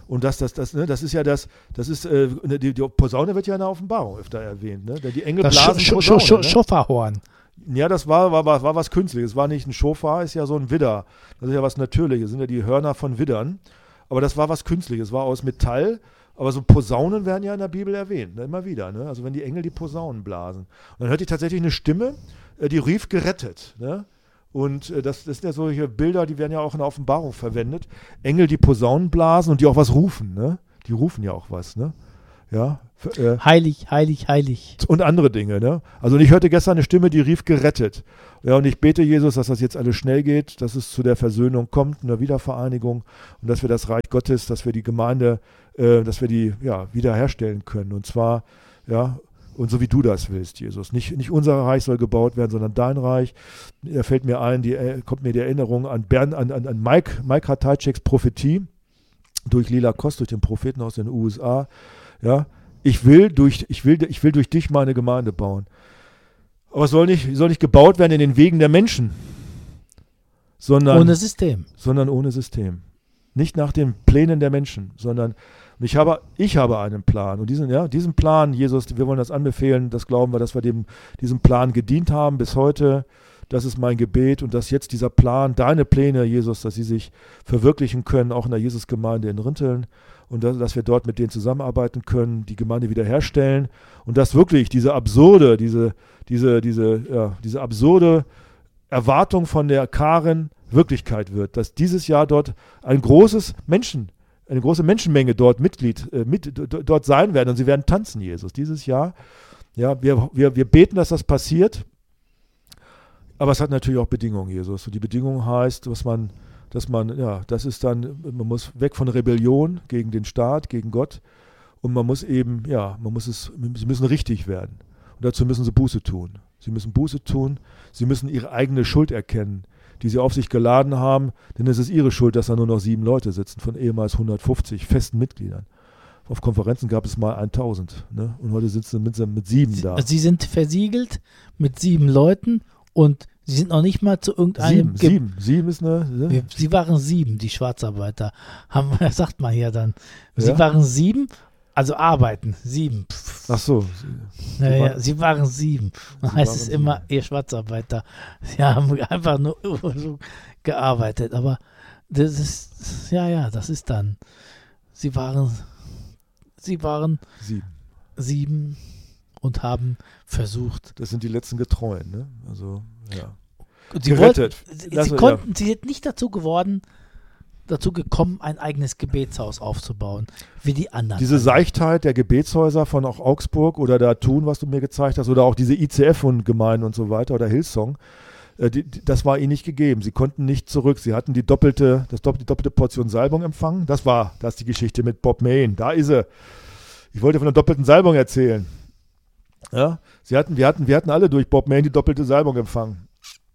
Und das, das, das, ne, das ist ja das, das ist, äh, die, die Posaune wird ja in der Offenbarung öfter erwähnt, ne? Die Engel Das blasen Sch- Sch- Posaune, Sch- ne? Schofahorn. Ja, das war, war, war, war was Künstliches. Es war nicht ein Schofar, ist ja so ein Widder. Das ist ja was Natürliches, das sind ja die Hörner von Widdern. Aber das war was Künstliches, war aus Metall. Aber so Posaunen werden ja in der Bibel erwähnt, ne? Immer wieder. Ne? Also wenn die Engel die Posaunen blasen. Und dann hört ich tatsächlich eine Stimme, äh, die rief gerettet. Ne? Und äh, das, das sind ja solche Bilder, die werden ja auch in der Offenbarung verwendet. Engel, die Posaunen blasen und die auch was rufen. Ne? Die rufen ja auch was. Ne? Ja, f- äh, Heilig, heilig, heilig. und andere Dinge. Ne? Also ich hörte gestern eine Stimme, die rief gerettet. Ja, und ich bete Jesus, dass das jetzt alles schnell geht, dass es zu der Versöhnung kommt, einer Wiedervereinigung und dass wir das Reich Gottes, dass wir die Gemeinde, äh, dass wir die ja, wiederherstellen können. Und zwar, ja, und so wie du das willst, Jesus. Nicht, nicht unser Reich soll gebaut werden, sondern dein Reich. Da fällt mir ein, die, äh, kommt mir die Erinnerung an, Bern, an, an, an Mike, Mike Ratajczyks Prophetie durch Lila Kost, durch den Propheten aus den U S A. Ja, ich will durch, ich will, ich will durch dich meine Gemeinde bauen. Aber es soll nicht, soll nicht gebaut werden in den Wegen der Menschen, sondern Ohne System. sondern ohne System. Nicht nach den Plänen der Menschen, sondern und ich habe, ich habe einen Plan. Und diesen, ja, diesen Plan, Jesus, wir wollen das anbefehlen, das glauben wir, dass wir dem, diesem Plan gedient haben bis heute. Das ist mein Gebet und dass jetzt dieser Plan, deine Pläne, Jesus, dass sie sich verwirklichen können, auch in der Jesusgemeinde in Rinteln und dass, dass wir dort mit denen zusammenarbeiten können, die Gemeinde wiederherstellen und dass wirklich diese absurde, diese, diese, diese, ja, diese absurde Erwartung von der Karen Wirklichkeit wird, dass dieses Jahr dort ein großes Menschen, eine große Menschenmenge dort Mitglied, äh, mit, d- dort sein werden und sie werden tanzen, Jesus, dieses Jahr. Ja, wir, wir, wir beten, dass das passiert. Aber es hat natürlich auch Bedingungen, Jesus. Und die Bedingung heißt, dass man, dass man, ja, das ist dann, man muss weg von Rebellion gegen den Staat, gegen Gott. Und man muss eben, ja, man muss es, sie müssen richtig werden. Und dazu müssen sie Buße tun. Sie müssen Buße tun, sie müssen ihre eigene Schuld erkennen, die sie auf sich geladen haben. Denn es ist ihre Schuld, dass da nur noch sieben Leute sitzen, von ehemals hundertfünfzig festen Mitgliedern. Auf Konferenzen gab es mal tausend. Ne? Und heute sitzen sie mit, mit sieben Sie, da. sie sind versiegelt mit sieben Leuten und sie sind noch nicht mal zu irgendeinem... Sieben, Ge- sieben, sieben ist eine. Ne? Wir- Sie waren sieben, die Schwarzarbeiter. Haben, sagt man ja dann. Sie Ja? waren sieben, also arbeiten, sieben. Pff. Ach so. Ja, Sie ja, waren- sie waren sieben. Dann Sie heißt waren es sieben. immer, ihr Schwarzarbeiter. Sie haben einfach nur so gearbeitet. Aber das ist, ja, ja, das ist dann. Sie waren, sie waren Sieben. sieben und haben versucht. Das sind die letzten Getreuen, ne? Also, ja. Und sie Gerettet. wollten, sie, Lass- sie konnten, sie sind nicht dazu geworden, dazu gekommen, ein eigenes Gebetshaus aufzubauen, wie die anderen. Diese Seichtheit der Gebetshäuser von auch Augsburg oder da Thun, was du mir gezeigt hast, oder auch diese I C F und Gemeinden und so weiter oder Hillsong, äh, die, die, das war ihnen nicht gegeben. Sie konnten nicht zurück. Sie hatten die doppelte, das dopp, die doppelte Portion Salbung empfangen. Das war, das ist die Geschichte mit Bob Mayne. Da ist sie. Ich wollte von der doppelten Salbung erzählen. Ja, sie hatten, wir, hatten, wir hatten alle durch Bob Mayne die doppelte Salbung empfangen.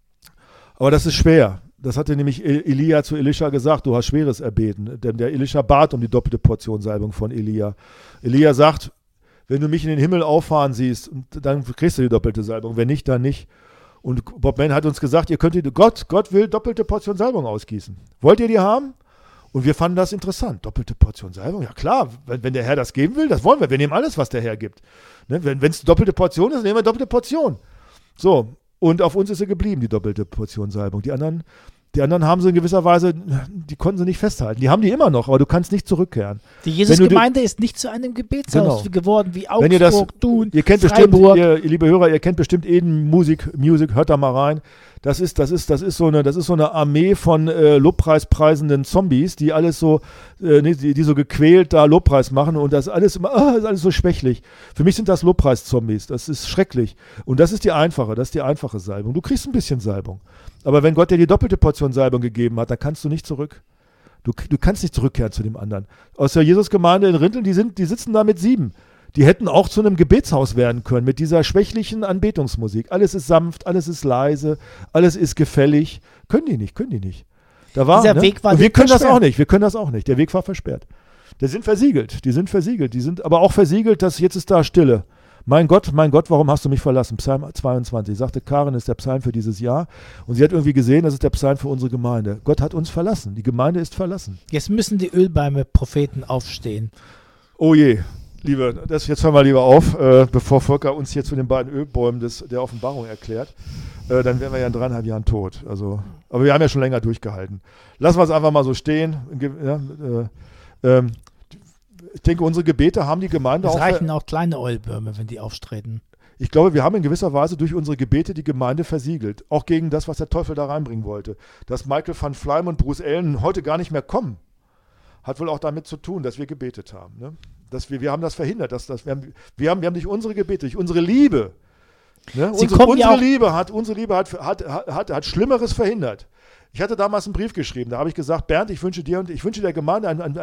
Aber das ist schwer. Das hatte nämlich Elia zu Elisha gesagt, du hast Schweres erbeten. Denn der Elisha bat um die doppelte Portion Salbung von Elia. Elia sagt, wenn du mich in den Himmel auffahren siehst, dann kriegst du die doppelte Salbung. Wenn nicht, dann nicht. Und Bob Mayne hat uns gesagt, ihr könnt die, Gott, Gott will doppelte Portion Salbung ausgießen. Wollt ihr die haben? Und wir fanden das interessant. Doppelte Portion Salbung? Ja klar, wenn, wenn der Herr das geben will, das wollen wir. Wir nehmen alles, was der Herr gibt. Ne? Wenn es doppelte Portion ist, nehmen wir doppelte Portion. So, und auf uns ist sie geblieben, die doppelte Portion Salbung. Die anderen, die anderen haben sie in gewisser Weise, die konnten sie nicht festhalten. Die haben die immer noch, aber du kannst nicht zurückkehren. Die Wenn Jesusgemeinde ist nicht zu einem Gebetshaus Genau. geworden wie Wenn ihr das, Augsburg, Thun, ihr kennt bestimmt, Freiburg. ihr, ihr liebe Hörer, ihr kennt bestimmt Eden Music, Music, hört da mal rein. Das ist, das ist, das ist so eine, das ist so eine Armee von äh, Lobpreispreisenden Zombies, die alles so, äh, nee, die, die so gequält da Lobpreis machen und das alles immer, ah, ist alles so schwächlich. Für mich sind das Lobpreiszombies, das ist schrecklich. Und das ist die einfache, das ist die einfache Salbung. Du kriegst ein bisschen Salbung. Aber wenn Gott dir die doppelte Portion Salbung gegeben hat, dann kannst du nicht zurück. Du, du kannst nicht zurückkehren zu dem anderen. Aus der Jesusgemeinde in Rinteln, die, sind, die sitzen da mit sieben. Die hätten auch zu einem Gebetshaus werden können mit dieser schwächlichen Anbetungsmusik. Alles ist sanft, alles ist leise, alles ist gefällig. Können die nicht, können die nicht. Da war, Dieser ne? Weg war Und wir nicht können das versperrt. auch nicht, wir können das auch nicht. Der Weg war versperrt. Die sind versiegelt, die sind versiegelt. Die sind aber auch versiegelt, dass jetzt ist da Stille. Mein Gott, mein Gott, warum hast du mich verlassen? Psalm zweiundzwanzig. Sagte Karin, ist der Psalm für dieses Jahr. Und sie hat irgendwie gesehen, das ist der Psalm für unsere Gemeinde. Gott hat uns verlassen. Die Gemeinde ist verlassen. Jetzt müssen die Ölbäume-Propheten aufstehen. Oh je, liebe, das, jetzt hören wir lieber auf, äh, bevor Volker uns hier zu den beiden Ölbäumen des, der Offenbarung erklärt. Äh, dann wären wir ja in dreieinhalb Jahren tot. Also, aber wir haben ja schon länger durchgehalten. Lassen wir es einfach mal so stehen. Ja, äh, ähm, ich denke, unsere Gebete haben die Gemeinde Es auch... reichen auch kleine Ölbäume, wenn die auftreten. Ich glaube, wir haben in gewisser Weise durch unsere Gebete die Gemeinde versiegelt. Auch gegen das, was der Teufel da reinbringen wollte. Dass Michael van Fleim und Bruce Allen heute gar nicht mehr kommen, hat wohl auch damit zu tun, dass wir gebetet haben. Ne? Dass wir, wir haben das verhindert. Dass, dass wir, haben, wir, haben, wir haben durch unsere Gebete, durch unsere Liebe, ne? Sie unsere, kommen unsere, ja auch Liebe hat, unsere Liebe hat, hat, hat, hat Schlimmeres verhindert. Ich hatte damals einen Brief geschrieben, da habe ich gesagt, Bernd, ich wünsche dir und ich wünsche der Gemeinde ein, ein,